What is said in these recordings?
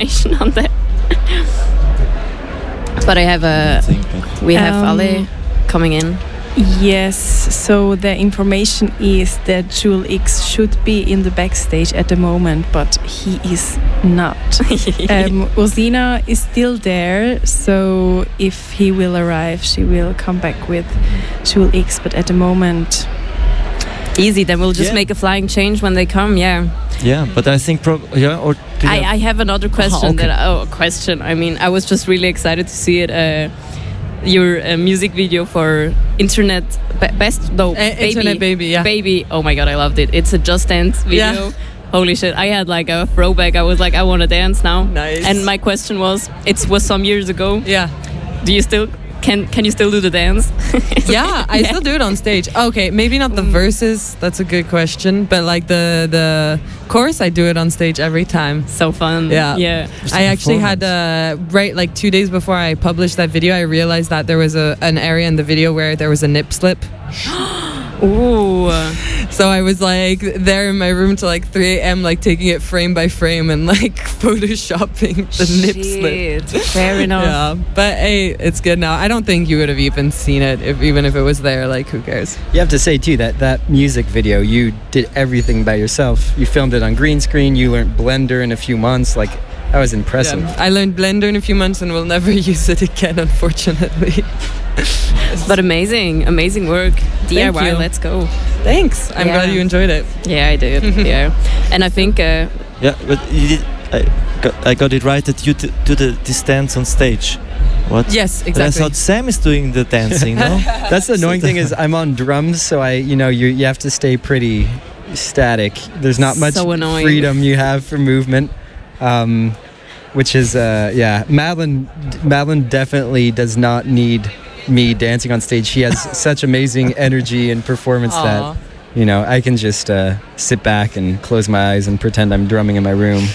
information on that. But we have Ale coming in. Yes, so the information is that Jewel X should be in the backstage at the moment, but he is not. Ursina is still there, so if he will arrive, she will come back with Jewel X, but at the moment... Easy, then we'll just make a flying change when they come, Yeah, but I think... I have another question. I mean, I was just really excited to see it... your music video for Internet Baby. Baby. Oh my god, I loved it. It's a Just Dance video. Yeah. Holy shit, I had like a throwback. I was like, I want to dance now. Nice. And my question was, it was some years ago. Yeah. Do you still can you still do the dance? Yeah, I still do it on stage. Okay, maybe not the verses. That's a good question. But like the chorus, I do it on stage every time. So fun. Yeah. I actually had right like 2 days before I published that video, I realized that there was an area in the video where there was a nip slip. Ooh. So I was like there in my room till like 3 a.m. like taking it frame by frame and like photoshopping the nip slip. Fair enough. Yeah, but hey, it's good now. I don't think you would have even seen it even if it was there. Like, who cares? You have to say too that music video, you did everything by yourself. You filmed it on green screen. You learned Blender in a few months. Like, that was impressive. Yeah, I learned Blender in a few months and will never use it again, unfortunately. But amazing work. DIY, let's go. Thanks. I'm glad you enjoyed it. Yeah, I did. Yeah, and I think. But you did. I got it right that you do this dance on stage. What? Yes, exactly. But I thought Sam is doing the dancing. No. That's the annoying thing is I'm on drums, so you have to stay pretty static. There's not much freedom you have for movement. Which is Madeline definitely does not need me dancing on stage. She has such amazing energy and performance that I can just sit back and close my eyes and pretend I'm drumming in my room.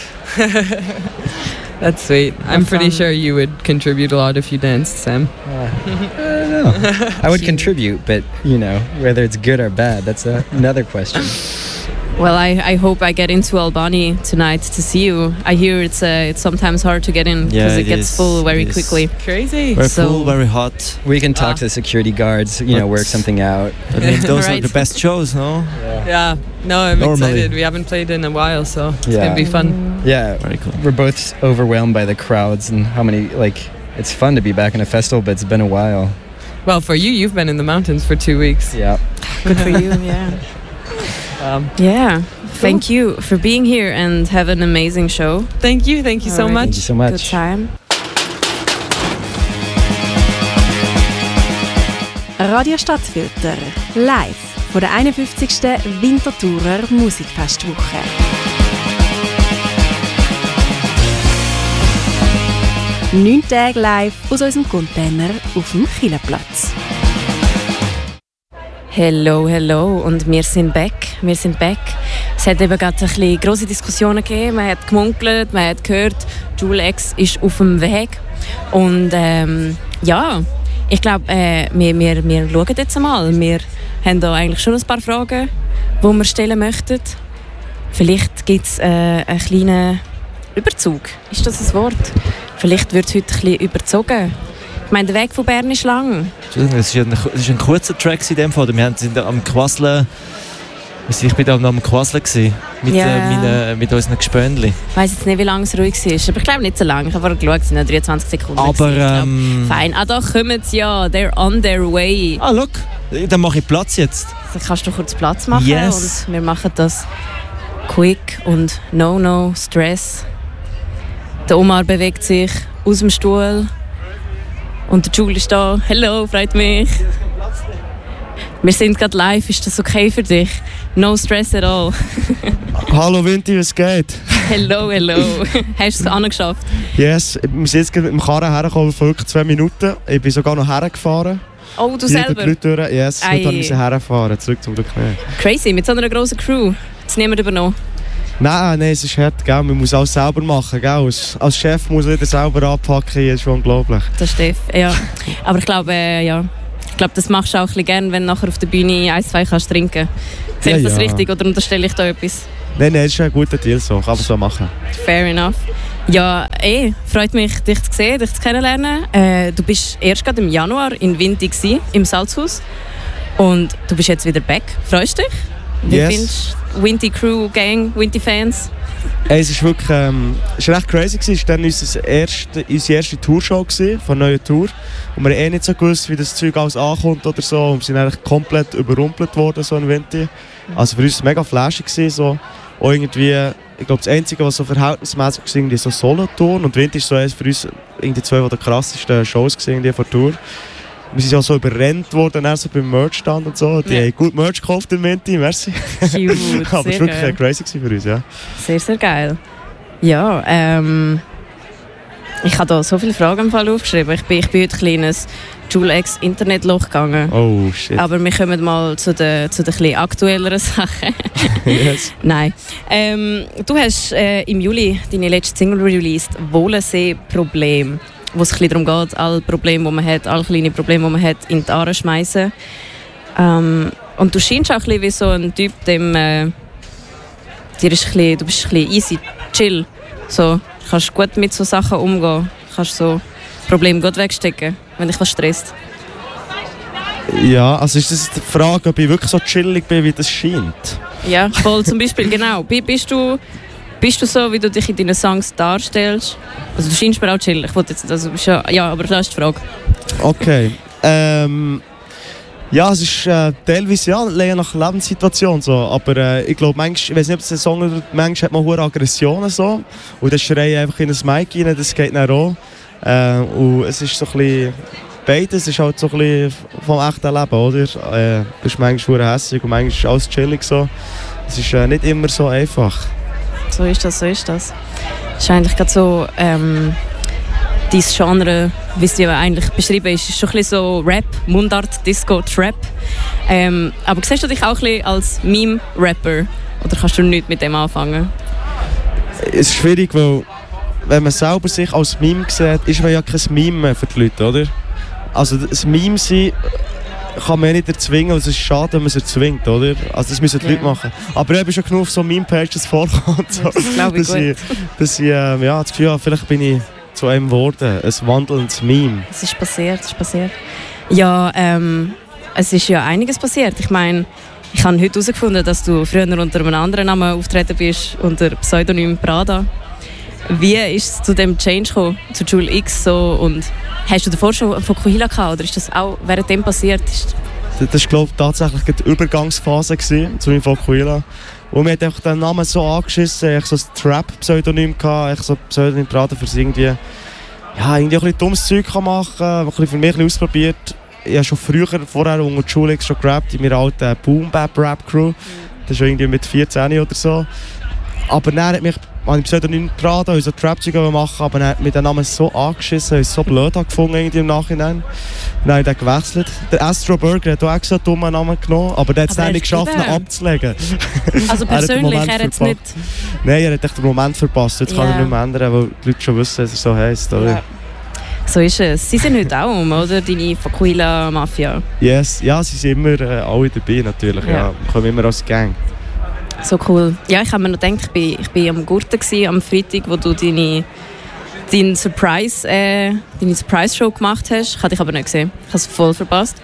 That's sweet. I'm pretty sure you would contribute a lot if you danced, Sam. No. I would contribute, but whether it's good or bad, that's another question. Well, I hope I get into Albany tonight to see you. I hear it's sometimes hard to get in because it gets full very quickly. Crazy. Very full, very hot. We can talk to the security guards, work something out. I mean, those are the best shows, no? Yeah. No, I'm excited. We haven't played in a while, so it's going to be fun. Yeah. Very cool. We're both overwhelmed by the crowds and how many, it's fun to be back in a festival, but it's been a while. Well, for you, you've been in the mountains for 2 weeks. Yeah. Good for you, yeah. Thank you for being here and have an amazing show. Thank you so much. Thank you so much. Good time. Radio Stadtfilter, live von der 51. Winterthurer Musikfestwoche. Neun Tage live aus unserem Container auf dem Kielerplatz. Hello und wir sind back. Es hat eben gerade ein bisschen grosse Diskussionen gegeben. Man hat gemunkelt, man hat gehört, Jewel X ist auf dem Weg. Und ich glaube, wir schauen jetzt einmal. Wir haben da eigentlich schon ein paar Fragen, die wir stellen möchten. Vielleicht gibt es einen kleinen Überzug. Ist das ein Wort? Vielleicht wird es heute ein bisschen überzogen. Ich meine, der Weg von Bern ist lang. Es war ein kurzer Track in dem Fall. Wir sind am Quasseln. Ich war noch am Quasseln mit unseren Gespönchen. Ich weiss jetzt nicht, wie lange es ruhig war. Aber ich glaube nicht so lange. Ich habe vorher geschaut, es sind 23 Sekunden. Aber fein. Da kommen sie ja. They're on their way. Look. Dann mache ich Platz jetzt. Dann kannst du kurz Platz machen. Yes. Und wir machen das quick und no stress. Der Omar bewegt sich aus dem Stuhl. Und der Jules ist da. Hello, freut mich. Wir sind gerade live. Ist das okay für dich? No stress at all. Hallo Vinti, was geht? Hello. Hast du es angeschafft? Yes, wir sind jetzt mit dem Karren hergekommen für 2 Minuten. Ich bin sogar noch hergefahren. Oh, du selber? Yes, heute musste ich herfahren. Zurück zum Glück nicht. Crazy, mit so einer grossen Crew. Jetzt niemand übernommen. Nein, es ist hart, gell? Man muss alles selber machen, gell? Als Chef muss jeder selber anpacken, das ist schon unglaublich. Das stimmt, ja. Aber ich glaube, das machst du auch ein bisschen gerne, wenn du nachher auf der Bühne 1-2 kannst trinken. Sehe ich das richtig oder unterstelle ich da etwas? Nein, das ist ein guter Deal so, kann man so machen. Fair enough. Ja, freut mich, dich zu sehen, dich zu kennenlernen. Du bist erst gerade im Januar in Winti gsi, im Salzhaus. Und du bist jetzt wieder back. Freust du dich? Wie findest du Winti Crew, Gang, Winti Fans? Es ist wirklich es ist recht crazy gewesen. Es war dann unsere erste Tourshow gewesen, von einer neuen Tour. Und wir haben nicht so gewusst, wie das Zeug alles ankommt oder so. Und wir sind eigentlich komplett überrumpelt worden so in Winti. Also für uns war es mega flashig gewesen, so. Auch irgendwie, ich glaube, das Einzige, was so verhältnismäßig war, irgendwie so Solothurn. Und Winti ist so eines für uns irgendwie zwei der krassesten Shows gewesen, die von der Tour. Wir sind ja so überrennt worden, so beim Merch-Stand und so. Die haben gut Merch gekauft in Winti, merci. Cute, aber es war wirklich crazy für uns, ja. Sehr, sehr geil. Ja, ich habe da so viele Fragen im Fall aufgeschrieben. Ich bin heute ein kleines Jewel-X Internetloch gegangen. Oh, shit. Aber wir kommen mal zu den bisschen aktuelleren Sachen. Yes. Nein. Du hast im Juli deine letzte Single released, «Wohlensee-Problem», wo es ein bisschen darum geht, alle Probleme, die man hat, alle kleinen Probleme, die man hat, in die Aare schmeißen. Und du scheinst auch ein bisschen wie so ein Typ, du bist ein bisschen easy, chill. So, kannst gut mit so Sachen umgehen, kannst so Probleme gut wegstecken, wenn dich was stresst. Ja, also ist das die Frage, ob ich wirklich so chillig bin, wie das scheint? Ja, voll, zum Beispiel, genau. Bist du so, wie du dich in deinen Songs darstellst? Also du scheinst mir auch chillig. Ich wollte jetzt, also, ja, aber das ist die Frage. Okay. Ja, es ist teilweise ja, nach Lebenssituation so. Aber ich glaube, ich weiß nicht, ob es ein Song ist, manchmal hat man hohe Aggressionen so. Und das schreie einfach in ein Mic rein, das geht dann auch. Und es ist so ein bisschen beides, es ist halt so ein bisschen vom echten Leben, oder? Du bist manchmal hässig und manchmal ist alles chillig so. Es ist nicht immer so einfach. So ist das. Das ist eigentlich gerade so, dein Genre, wie es ja eigentlich beschrieben ist schon ein bisschen so Rap, Mundart, Disco, Trap. Aber siehst du dich auch ein bisschen als Meme-Rapper? Oder kannst du nichts mit dem anfangen? Es ist schwierig, weil wenn man selber sich als Meme sieht, ist man ja kein Meme mehr für die Leute, oder? Also das Meme sein kann man ja nicht erzwingen, es ist schade, wenn man es erzwingt, oder? Also das müssen die Leute machen. Aber ich habe schon genug auf so Meme-Pages vorgekommen. So, das glaube ich gut. Dass ich das Gefühl habe, vielleicht bin ich zu einem geworden, ein wandelndes Meme. Es ist passiert. Ja, es ist ja einiges passiert. Ich meine, ich habe heute herausgefunden, dass du früher unter einem anderen Namen auftreten bist, unter Pseudonym Prada. Wie ist es zu dem Change gekommen, zu Jewel X so? Und hast du davor schon Fokuhila gehabt, oder ist das auch während dem passiert? Das war, glaube ich, tatsächlich die Übergangsphase zu meinem Fokuhila. Und mir hat einfach den Namen so angeschissen, ich so ein Trap-Pseudonym gehabt, ich so Pseudonym Prada für irgendwie ein bisschen dummes Zeug machen, ein bisschen für mich ausprobiert. Ich habe schon vorher unter Jewel X schon gerappt in meiner alten Boom-Bap-Rap-Crew. Das ist irgendwie mit 14 oder so. Aber dann habe ich Pseudonym Prada und so Trap-Zeug machen, aber dann hat mich den Namen so angeschissen, ich es so blöd gefunden irgendwie im Nachhinein. Dann habe ich den gewechselt. Der Astro Burger hat auch so einen dummen Namen genommen, aber der hat es dann nicht geschafft, ihn abzulegen. Also persönlich, er hat es nicht... Nein, er hat echt den Moment verpasst. Jetzt kann er nicht mehr ändern, weil die Leute schon wissen, dass er so heisst. Ja. So ist es. Sie sind heute auch oder? Deine Fokuhila-Mafia. Yes. Ja, sie sind immer alle dabei natürlich. Ja. Wir kommen immer als Gang. So cool. Ja, ich habe mir noch gedacht, ich war am Gurten am Freitag, wo du deine Surprise-Show gemacht hast. Ich habe dich aber nicht gesehen. Ich habe es voll verpasst.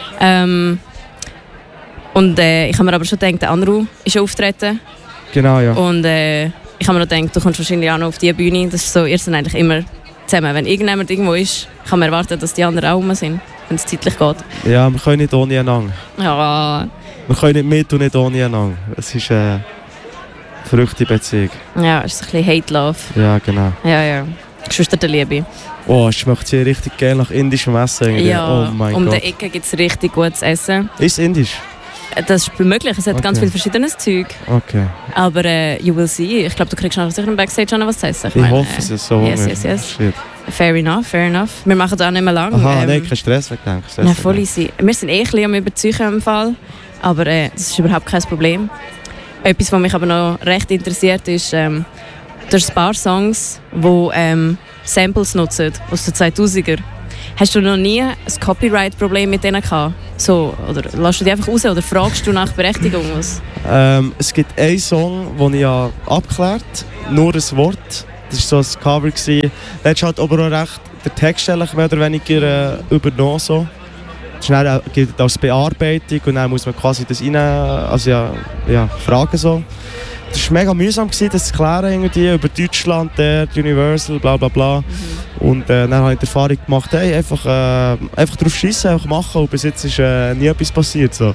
Und ich habe mir aber schon gedacht, der Anru ist auftreten. Genau, ja. Und ich habe mir noch gedacht, du kommst wahrscheinlich auch noch auf diese Bühne. Das ist so, ihr seid eigentlich immer zusammen. Wenn irgendjemand irgendwo ist, kann man erwarten, dass die anderen auch rum sind, wenn es zeitlich geht. Ja, wir können nicht ohne einander. Ja. Wir können nicht mit und nicht ohne einander. Es ist eine verrückte Beziehung. Ja, es ist ein bisschen Hate-Love. Ja, genau. Ja. Geschwisterliebe. Oh, ich möchte hier richtig gerne nach indischem Essen. Irgendwie. Ja, oh mein Gott. Die Ecke gibt es richtig gutes Essen. Ist es indisch? Das ist möglich, es hat ganz viel verschiedenes Zeug. Okay. Aber you will see. Ich glaube, du kriegst nachher sicher im Backstage noch was zu essen. Ich hoffe, es ist so. Yes. Shit. Fair enough. Wir machen das auch nicht mehr lang. Aha, nein, kein Stress wegdenken. Nein, voll easy. Wir sind ein bisschen am Überzeugen im Fall. Aber das ist überhaupt kein Problem. Etwas, was mich aber noch recht interessiert, ist, du hast ein paar Songs, die Samples nutzen aus den 2000er. Hast du noch nie ein Copyright-Problem mit denen gehabt? So, oder lässt du die einfach raus oder fragst du nach Berechtigung was? Es gibt einen Song, den ich abgeklärt habe, nur ein Wort. Das war so ein Cover. Da hat halt aber auch recht der Text eigentlich mehr oder weniger übernommen. So. Das gilt als Bearbeitung und dann muss man quasi das rein, also fragen so. Das war mega mühsam, das zu klären irgendwie, über Deutschland, Universal, bla bla bla. Und dann habe ich die Erfahrung gemacht, hey, einfach drauf schiessen, einfach machen und bis jetzt ist nie etwas passiert. So.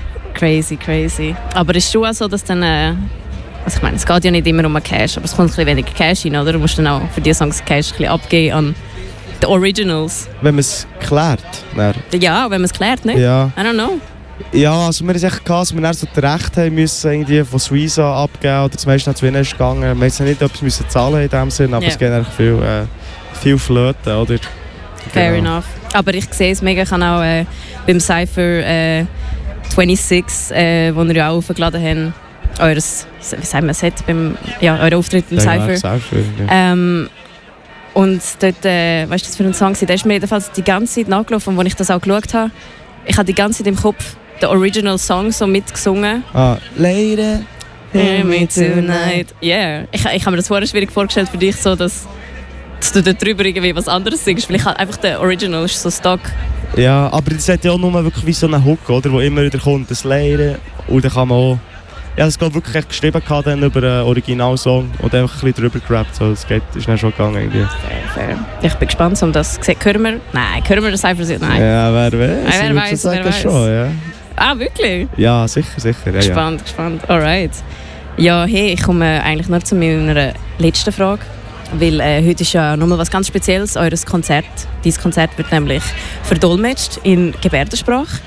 Crazy. Aber ist es schon auch so, dass dann, also ich meine, es geht ja nicht immer um Cash, aber es kommt ein bisschen weniger Cash rein, oder? Du musst dann auch für diese Songs Cash ein bisschen abgeben an die Originals. Wenn man es klärt? Dann. Ja, wenn man es klärt, nicht? Ja. I don't know. Ja, also wir haben es echt gehabt, dass wir dann so das Recht haben müssen, irgendwie von Suiza abgeben oder zum Beispiel nach Wien ist gegangen. Wir mussten nicht etwas müssen zahlen in dem Sinn, aber es geht eigentlich viel Flöten, oder? Fair enough. Aber ich sehe es mega, ich habe auch beim Cypher 26, wo wir ja auch aufgeladen haben, eures, wie sagen wir, Set, euren Auftritt im Cypher. Ja. Und dort, weißt du, was für ein Song war? Der ist mir jedenfalls die ganze Zeit nachgelaufen, und als ich das auch geschaut habe, ich habe die ganze Zeit im Kopf den Original Song so mitgesungen. Lady, hear me tonight. Yeah. Ich habe mir das vorher schwierig vorgestellt für dich, so, dass du dort drüber irgendwie was anderes singst, weil ich halt einfach der Original ist so stock. Ja, aber das hat ja auch nur wirklich wie so einen Hook, oder, wo immer wieder kommt, das Lady. Und dann kann man auch... Ja, das geht wirklich echt geschrieben dann über einen Originalsong und einfach ein bisschen drüber gerappt. So, das ist dann schon gegangen irgendwie. Fair. Ich bin gespannt, um das zu sehen. Hören wir das einfach? Nein. Ja, wer weiß. Wer weiß. Schon, ja. Ah, wirklich? Ja, sicher. Ja, Gespannt. Alright. Ja, hey, ich komme eigentlich nur zu meiner letzten Frage. Weil heute ist ja nochmal was ganz Spezielles, eures Konzert. Dieses Konzert wird nämlich verdolmetscht in Gebärdensprache.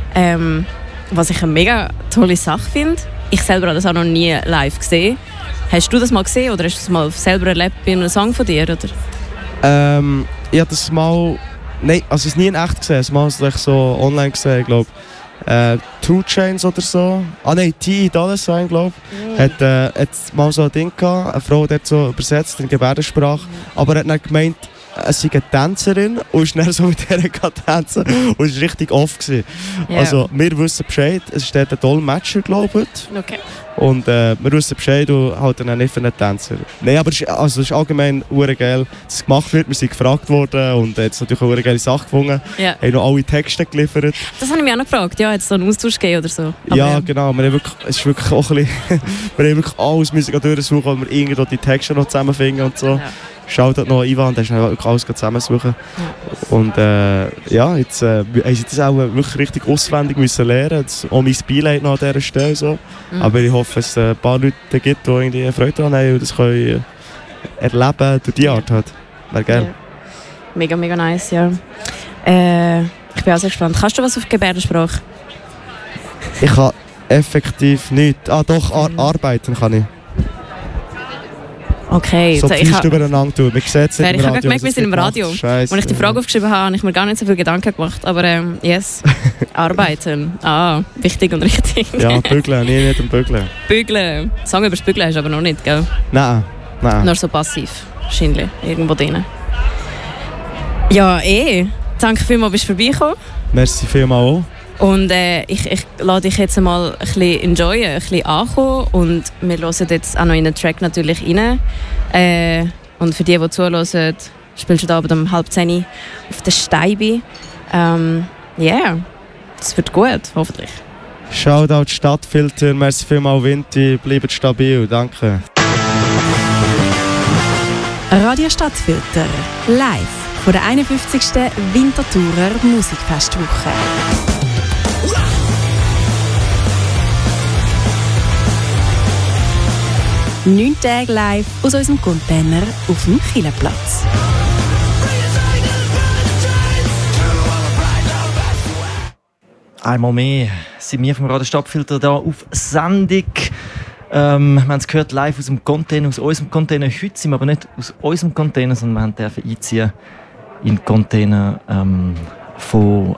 Was ich eine mega tolle Sache finde. Ich selber habe das auch noch nie live gesehen. Hast du das mal gesehen oder hast du das mal selber erlebt bei einem Song von dir? Oder? Ich habe das mal... Nein, also es ist nie in echt gesehen. Ich habe es so online gesehen, ich glaube. 2 Chainz oder so. T. Dolla Sign, glaube ich. Hat mal so ein Ding gehabt. Eine Frau hat so übersetzt in Gebärdensprache. Aber er hat dann gemeint, es sei eine Tänzerin und ist dann so mit der tanzen und es war richtig off gewesen. Yeah. Also wir wissen Bescheid, es ist dort ein Dolmetscher, glaube ich. Okay. Und wir wissen Bescheid und halt dann nicht für einen Tänzer. Nein, aber es ist allgemein geil, dass es gemacht wird. Wir sind gefragt worden und jetzt natürlich auch eine geile Sache gefunden. Yeah. Haben noch alle Texte geliefert. Das habe ich mich auch noch gefragt. Ja, hat es so einen Austausch gegeben oder so? Aber ja, genau. Wir haben wirklich, es ist wirklich auch ein bisschen wir haben wirklich alles müssen durchsuchen, weil wir irgendwo die Texte noch zusammenfinden und so. Ja. Schaut noch Ivan, der ist wirklich alles zusammensuchen. Ja. Und jetzt haben sie das auch wirklich richtig auswendig müssen lernen. Das auch mein Beileid noch an dieser Stelle. So. Aber ich hoffe, dass es ein paar Leute gibt, die irgendwie Freude daran haben und das können erleben durch die Art. Halt. Wäre geil. Ja. Mega, mega nice, ja. Ich bin auch sehr gespannt. Kannst du was auf Gebärdensprache? Ich kann effektiv nichts. Doch, arbeiten kann ich. Okay. So Füße übereinander tun. Man sieht es im Radio. Ich habe gemerkt, wir sind im Radio. Scheisse. Als ich die Frage aufgeschrieben habe, habe ich mir gar nicht so viele Gedanken gemacht. Aber yes, arbeiten. Wichtig und richtig. Ja, bügeln. Nicht am Bügeln. Bügeln. Song über das Bügeln hast du aber noch nicht, gell? Nein. Nur so passiv. Wahrscheinlich. Irgendwo drin. Ja, danke vielmals, bist du vorbeigekommen. Merci vielmals auch. Und ich lade dich jetzt mal ein bisschen enjoyen, ein bisschen ankommen. Und wir hören jetzt auch noch in den Track natürlich rein. Und für die zuhören, spielst du da Abend um 9:30 auf der Steibe. Das wird gut, hoffentlich. Shoutout Stadtfilter, merci vielmals Vinti, bleibt stabil, danke. Radio Stadtfilter, live von der 51. Winterthurer Musikfestwoche. 9 Tage live aus unserem Container auf dem Kielerplatz. Einmal mehr sind wir vom Radio Stadtfilter hier auf Sendung. Wir haben es gehört, live aus dem Container, aus unserem Container. Heute sind wir aber nicht aus unserem Container, sondern wir dürfen einziehen in den Container von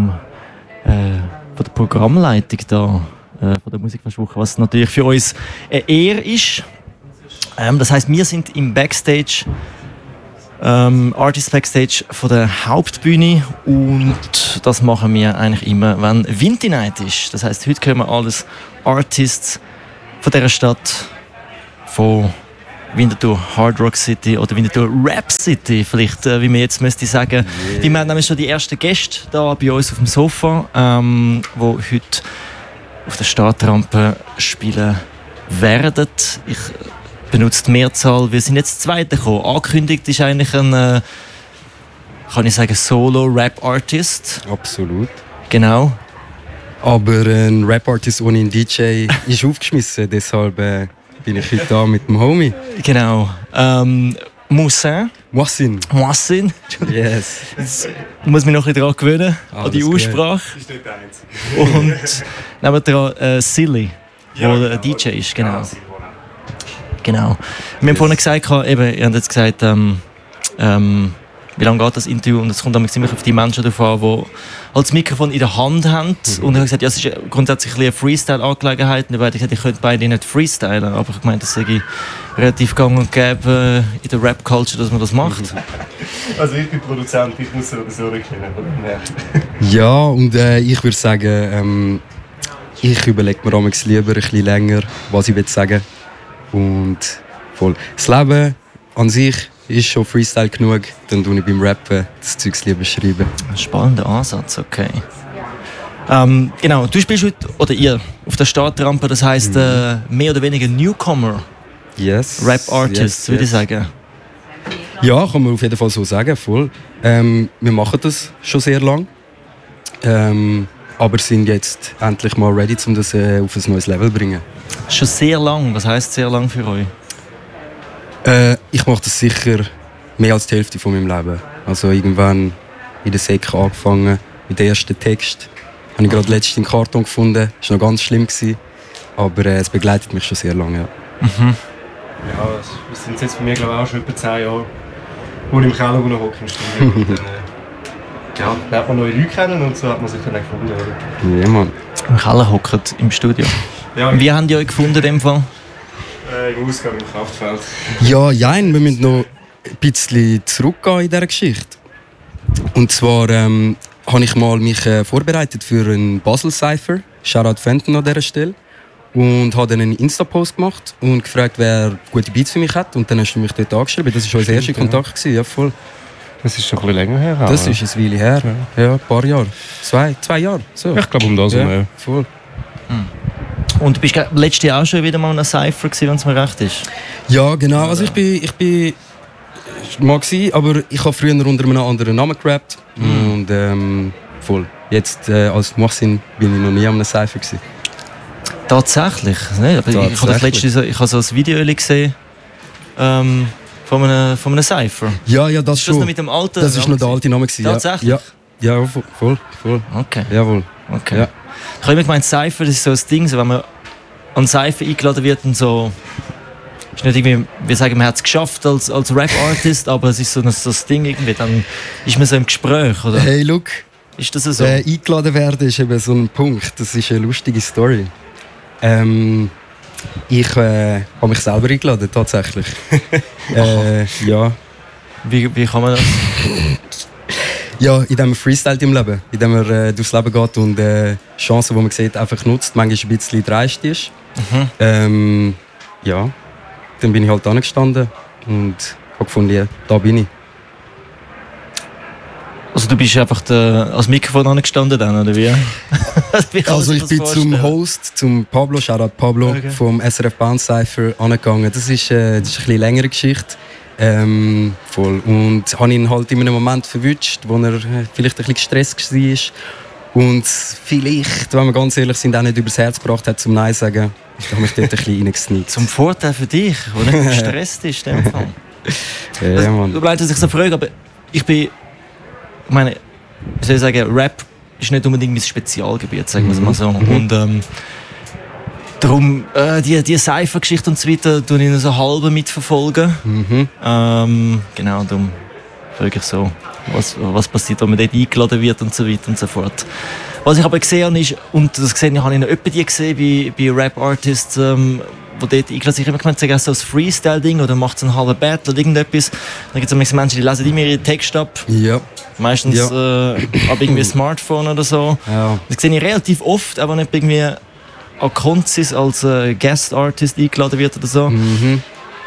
der Programmleitung da. Von der Musikfestwoche, was natürlich für uns eine Ehre ist. Das heisst, wir sind im Backstage, Artist Backstage von der Hauptbühne und das machen wir eigentlich immer, wenn Vinti Night ist. Das heisst, heute kommen alles Artists von dieser Stadt, von Winterthur Hard Rock City oder Winterthur Rap City, vielleicht, wie man jetzt müsste sagen. Yeah. Wir haben nämlich schon die ersten Gäste da bei uns auf dem Sofa, die heute auf der Startrampe spielen werden. Ich benutze die Mehrzahl. Wir sind jetzt Zweite gekommen. Angekündigt ist eigentlich ein, kann ich sagen, Solo-Rap-Artist. Absolut. Genau. Aber ein Rap-Artist ohne einen DJ ist aufgeschmissen, deshalb bin ich heute da mit dem Homie. Genau. Moussin. Yes. Jetzt muss mich noch ein bisschen daran gewöhnen, an die Aussprache. Das ist nicht der Einzige. Und nebendran Silly, der ein DJ ist. Genau. Genau. Wir haben vorhin gesagt, eben, ihr habt jetzt gesagt, wie lange geht das Interview? Und es kommt immer auf die Menschen drauf an, die halt das Mikrofon in der Hand haben. Und ich habe gesagt, ja, es ist grundsätzlich eine Freestyle-Angelegenheit. Und ich habe gesagt, ich könnte beide nicht freestylen. Aber ich meine, das sei relativ gang und gäbe in der Rap-Culture, dass man das macht. Also ich bin Produzent, ich muss sowieso rücknehmen. Ja, und ich würde sagen, ich überlege mir manchmal lieber ein bisschen länger, was ich sagen will. Und voll. Das Leben an sich ist schon Freestyle genug, dann tue ich beim Rappen das Zeugs lieber schreiben. Spannender Ansatz, okay. Genau, du spielst heute, oder ihr, auf der Startrampe, das heisst mehr oder weniger Newcomer. Yes. Rap-Artist, würde ich sagen. Ja, kann man auf jeden Fall so sagen, voll. Wir machen das schon sehr lang, aber sind jetzt endlich mal ready, um das auf ein neues Level zu bringen. Schon sehr lang, was heisst sehr lang für euch? Ich mache das sicher mehr als die Hälfte von meinem Leben. Also irgendwann in der Sek angefangen mit dem ersten Text. Habe ich gerade letztens in Karton gefunden. Das war noch ganz schlimm, aber es begleitet mich schon sehr lange. Ja, ja das sind jetzt bei mir glaube ich, auch schon etwa 10 Jahre, wo ich im Keller hocke im Studio. Dann lernt man neue Leute kennen und so hat man sich dann auch gefunden. Oder? Ja, Mann. Im Keller hockt im Studio. Ja, wie haben die euch gefunden in dem Fall? Im Ausgang im Kraftfeld. Ja, wir müssen noch ein bisschen zurückgehen in dieser Geschichte. Und zwar habe ich mich vorbereitet für einen Basel-Cypher, Shoutout Fenton an dieser Stelle. Und habe dann einen Insta-Post gemacht und gefragt, wer gute Beats für mich hat. Und dann hast du mich dort angeschrieben. Das war unser erster Kontakt. Ja, voll. Das ist schon ein bisschen länger her. Das ist eine Weile her. Ja, ein paar Jahre. Zwei Jahre. So. Ich glaube, um das ja, voll. Und du bist letztes Jahr auch schon wieder mal in einer Cypher, wenn es mir recht ist? Ja, genau. Also ich bin mag sein, aber ich habe früher unter einem anderen Namen gerappt. Und voll. Jetzt als Moussin bin ich noch nie an einer Cypher gewesen. Tatsächlich? Nee, aber ich habe so ein Video gesehen von einem Cypher. Ja, das schon. Das noch mit dem alten Das war noch der alte Name. Tatsächlich? Ja, voll. Okay. Jawohl. Okay. Ja. Ich habe immer gemeint, Cypher ist so ein Ding, so, wenn man an Cypher eingeladen wird und so. Ist nicht irgendwie, wir sagen, man hat es geschafft als Rap-Artist, aber es ist so ein Ding irgendwie, dann ist man so im Gespräch, oder? Hey, look. Ist das so? Eingeladen werden ist eben so ein Punkt. Das ist eine lustige Story. Ich habe mich selber eingeladen, tatsächlich. Ja. Wie kann man das? Ja, indem man freestylt im Leben. Indem man durchs Leben geht und Chancen, die man sieht, einfach nutzt. Manchmal ein bisschen dreist ist. Ja, dann bin ich halt angestanden und habe gefunden, ja, da bin ich. Also du bist einfach als Mikrofon angestanden dann, oder wie? Also ich bin zum Host, zum Pablo, Shoutout Pablo, okay, vom SRF Bounce Cypher angegangen. Das ist eine bisschen längere Geschichte. Voll. Und habe ihn halt in einem Moment verwünscht, wo er vielleicht ein bisschen gestresst war. Und vielleicht, wenn wir ganz ehrlich sind, auch nicht übers Herz gebracht hat, zum Nein sagen. Da habe ich dort ein bisschen reingesneakt. Zum Vorteil für dich, der nicht gestresst ist. In dem Fall. Ja, Mann. Du bleibst sich so fragen, aber ich meine, wie soll ich sagen, Rap ist nicht unbedingt mein Spezialgebiet, sagen wir es mal so. Und darum, die Cypher-Geschichte und so weiter, tue ich so halb mitverfolgen. Genau, darum frage ich so, was passiert, wenn man dort eingeladen wird und so weiter und so fort. Was ich aber gesehen habe, ist, und das gesehen habe ich noch öppe die gesehen, bei Rap-Artists, die dort eingeladen sind, ich habe gemeint, so ein Freestyle-Ding oder macht so einen halben Battle oder irgendetwas. Dann gibt es Menschen, die lesen immer ihre Texte ab. Ja. Meistens ab irgendwie Smartphone oder so. Ja. Das sehe ich relativ oft, aber nicht irgendwie an Konzis als Guest-Artist eingeladen wird oder so.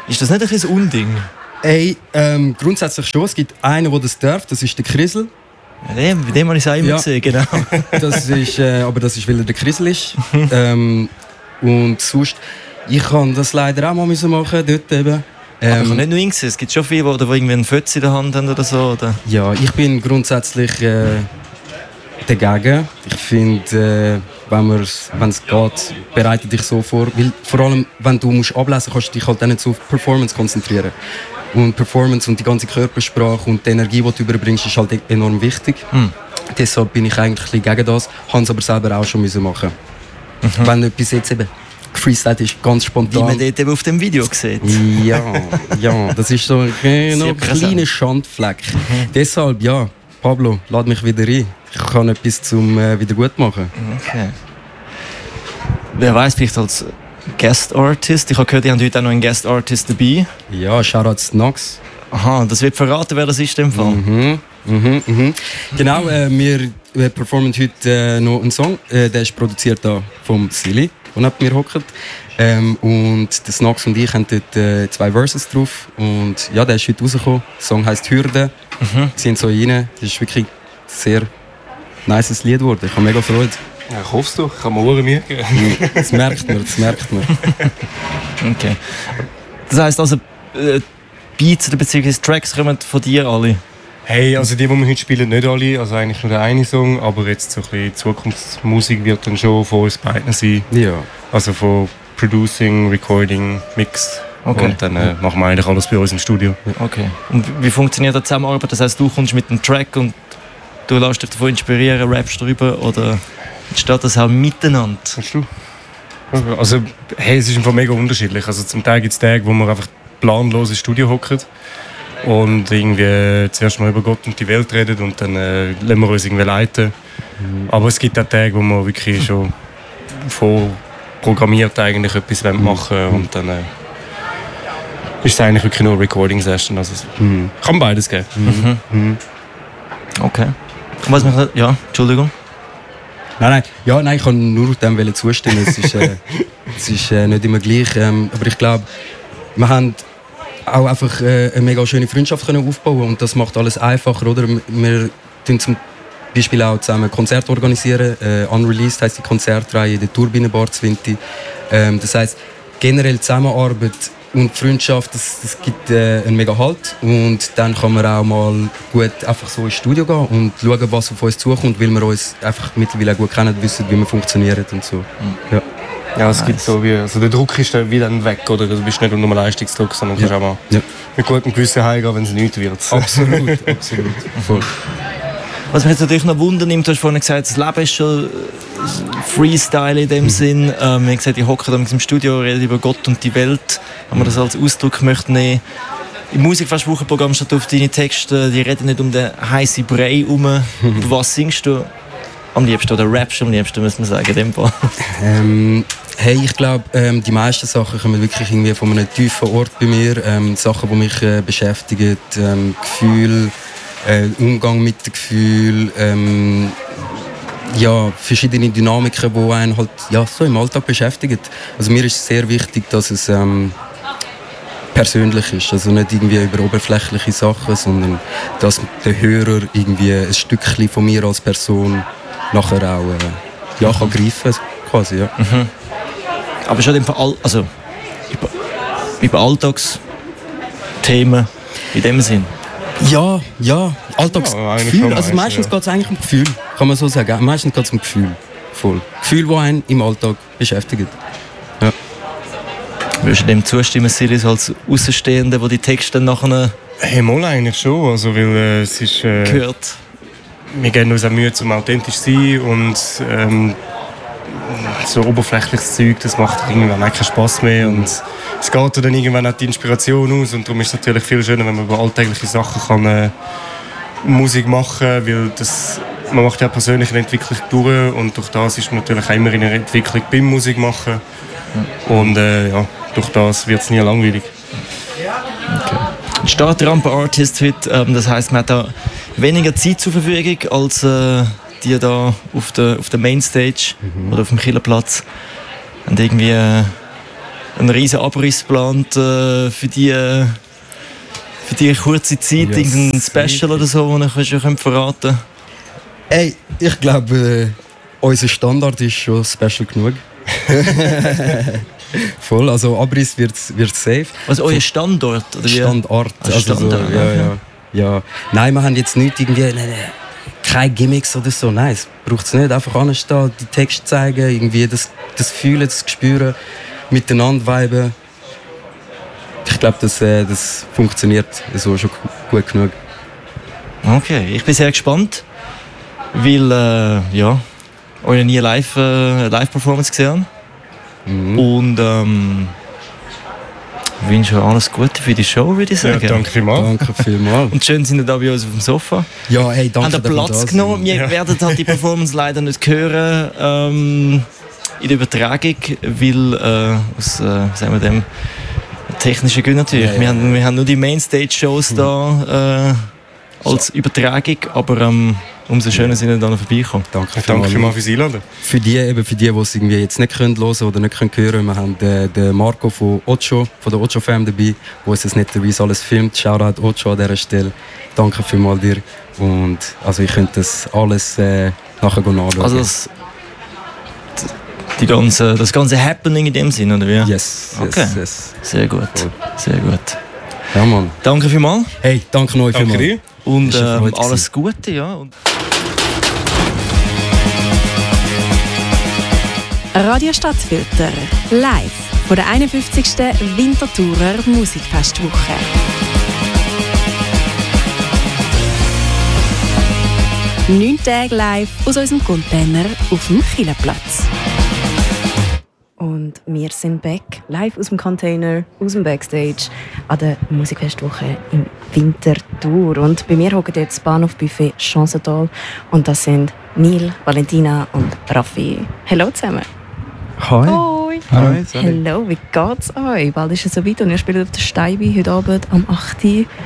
Ist das nicht ein bisschen ein Unding? Hey, grundsätzlich schon. Es gibt einen, der das darf, das ist der Krisel. Bei dem habe ich es auch immer gesehen, genau. Das ist, aber das ist, weil er der Krisel ist. Und sonst, ich kann das leider auch mal machen, dort eben. Aber ich kann nicht nur ihn sehen. Es gibt schon viele, die irgendwie einen Fötz in der Hand haben oder so. Oder? Ja, ich bin grundsätzlich dagegen. Ich finde, wenn es geht, bereite dich so vor. Weil vor allem, wenn du musst ablesen musst, kannst du dich halt auch nicht so auf Performance konzentrieren. Und Performance und die ganze Körpersprache und die Energie, die du überbringst, ist halt enorm wichtig. Deshalb bin ich eigentlich ein bisschen gegen das. Habe es aber selber auch schon machen. Wenn etwas jetzt eben gefreestylt ist, ganz spontan. Wie man dort eben auf dem Video sieht. Ja, das ist so ein kleiner Schandfleck. Deshalb, ja, Pablo, lad mich wieder ein. Ich kann etwas zum Wiedergutmachen. Okay. Wer weiß, vielleicht als Guest Artist. Ich habe gehört, ihr habt heute auch noch einen Guest Artist dabei. Ja, Shoutouts Nox. Aha, das wird verraten, wer das ist in dem Fall. Genau, wir performen heute noch einen Song. Der ist produziert da vom Silly, der neben mir hockt. Und der Nox und ich haben dort 2 Verses drauf. Und ja, der ist heute rausgekommen. Der Song heisst Hürde. Sind so rein. Das ist wirklich ein sehr nices Lied geworden. Ich habe mega Freude. Ja, ich hoffe es doch. Ich kann mir auch Mühe geben. Das merkt man. Okay. Das heisst also, Beats bzw. Tracks kommen von dir alle? Hey, also die wir heute spielen, nicht alle. Also eigentlich nur der eine Song. Aber jetzt so ein bisschen Zukunftsmusik wird dann schon von uns beiden sein. Ja. Also von Producing, Recording, Mix. Okay. Und dann machen wir eigentlich alles bei uns im Studio. Okay. Und wie funktioniert die Zusammenarbeit? Das heisst, du kommst mit einem Track und du lässt dich davon inspirieren, rappst drüber oder entsteht das auch miteinander? Kannst du? Also, hey, es ist einfach mega unterschiedlich. Also zum Teil gibt es Tage, wo wir einfach planlos ins Studio hocken und irgendwie zuerst mal über Gott und die Welt reden und dann lassen wir uns irgendwie leiten. Aber es gibt auch Tage, wo wir wirklich schon vorprogrammiert eigentlich etwas machen wollen und dann ist es eigentlich wirklich nur Recording-Session. Also es kann beides geben. Okay. Was mich, ja, Entschuldigung. Nein, ich kann nur dem zustimmen. Es ist nicht immer gleich. Aber ich glaube, wir haben auch einfach eine mega schöne Freundschaft können aufbauen und das macht alles einfacher, oder? Wir tun zum Beispiel auch zusammen Konzerte organisieren. Unreleased heisst die Konzertreihe in der Turbinenbar Zwinti. Das heisst, generell Zusammenarbeit und Freundschaft, das gibt einen mega Halt. Und dann kann man auch mal gut einfach so ins Studio gehen und schauen, was auf uns zukommt, weil wir uns einfach mittlerweile gut kennen, wissen, wie wir funktionieren und so. Ja, es gibt so wie, also der Druck ist dann wieder weg, oder? Du bist nicht nur Leistungsdruck, sondern kannst auch mal mit gutem Gewissen heimgehen, wenn es nichts wird. Absolut. Voll. Was mich jetzt natürlich noch wundernimmt, du hast vorhin gesagt, das Leben ist schon Freestyle in dem Sinn. Wir haben gesagt, ich hocke im Studio, rede über Gott und die Welt, wenn man das als Ausdruck möchte nehmen. Im Musikfest-Wochenprogramm steht auf deine Texte, die reden nicht um den heißen Brei herum. Was singst du am liebsten oder rappst du am liebsten, muss man sagen, in dem Fall? Hey, ich glaube, die meisten Sachen kommen wirklich irgendwie von einem tiefen Ort bei mir. Sachen, die mich beschäftigen, Gefühl, Umgang mit dem Gefühl, verschiedene Dynamiken, die einen halt so im Alltag beschäftigen. Also mir ist sehr wichtig, dass es persönlich ist, also nicht irgendwie über oberflächliche Sachen, sondern dass der Hörer irgendwie ein Stückchen von mir als Person nachher auch kann greifen quasi, ja. Aber schon also über Alltagsthemen in dem Sinn? Ja, Alltagsgefühl. Also meistens geht es eigentlich um Gefühl, kann man so sagen. Meistens geht es um Gefühl. Voll. Gefühl, die einen im Alltag beschäftigt. Ja. Würdest du dem zustimmen, Silis, als Außenstehender, der die Texte dann nachher... Hey, mal eigentlich schon. Also, weil es ist... gehört. Wir geben uns auch Mühe, um authentisch zu sein und so oberflächliches Zeug, das macht irgendwann auch keinen Spass mehr und es geht dann irgendwann auch die Inspiration aus und darum ist es natürlich viel schöner, wenn man über alltägliche Sachen kann, Musik machen kann, weil man macht ja persönliche Entwicklung durch und durch das ist man natürlich auch immer in einer Entwicklung beim Musik machen und durch das wird es nie langweilig. Okay. Startrampen-Artist heute, das heisst, man hat da weniger Zeit zur Verfügung als die da auf der Mainstage oder auf dem Killerplatz und irgendwie einen riesen Abriss geplant für die kurze Zeit, irgendein Special oder so, das ihr schon verraten könnt? Hey, ich glaube, unser Standard ist schon special genug. Voll, also Abriss wird safe. Also euer Standort? Oder wie? Standort. Also Standort, ja. Nein, wir haben jetzt nicht irgendwie keine Gimmicks oder so. Nein, es braucht es nicht. Einfach anstehen, die Texte zeigen, irgendwie das Fühlen, das Spüren, miteinander viben. Ich glaube, das funktioniert so schon gut genug. Okay, ich bin sehr gespannt, weil euch nie Live-Performance gesehen habe. Und wünsche euch alles Gute für die Show, würde ich sagen. Ja, danke vielmals. Und schön sind ihr da bei uns auf dem Sofa. Ja, hey, danke. Habt ihr Platz genommen? Wir werden halt die Performance leider nicht hören in der Übertragung, weil aus sagen wir dem technischen Gründen natürlich. Ja. Wir haben nur die Mainstage-Shows da als Übertragung, aber umso schöner sind wir dann vorbeikommen. Danke vielmals fürs Einladen. Für die, die es irgendwie jetzt nicht hören können oder nicht hören können, wir haben den Marco von der Ocho Fam dabei, der uns das netterweise alles filmt. Shoutout Ocho an dieser Stelle. Danke vielmals dir. Und also ich könnte das alles nachher nachschauen. Also das ganze Happening in dem Sinn, oder wie? Yes. Sehr gut. Sehr gut. Ja, Mann. Danke vielmals. Hey, danke euch vielmals. Und alles Gute, ja. Radio Stadtfilter, live von der 51. Winterthurer Musikfestwoche. Neun Tage live aus unserem Container auf dem Kielerplatz. Und wir sind back, live aus dem Container, aus dem Backstage an der Musikfestwoche in Winterthur. Und bei mir hocken jetzt das Bahnhofbuffet Chancental und das sind Neil, Valentina und Raffi. Hallo zusammen. Hi. Hoi. Hi. Hallo, wie geht's euch? Bald ist es so weit und ihr spielt auf der Steibe heute Abend am 8.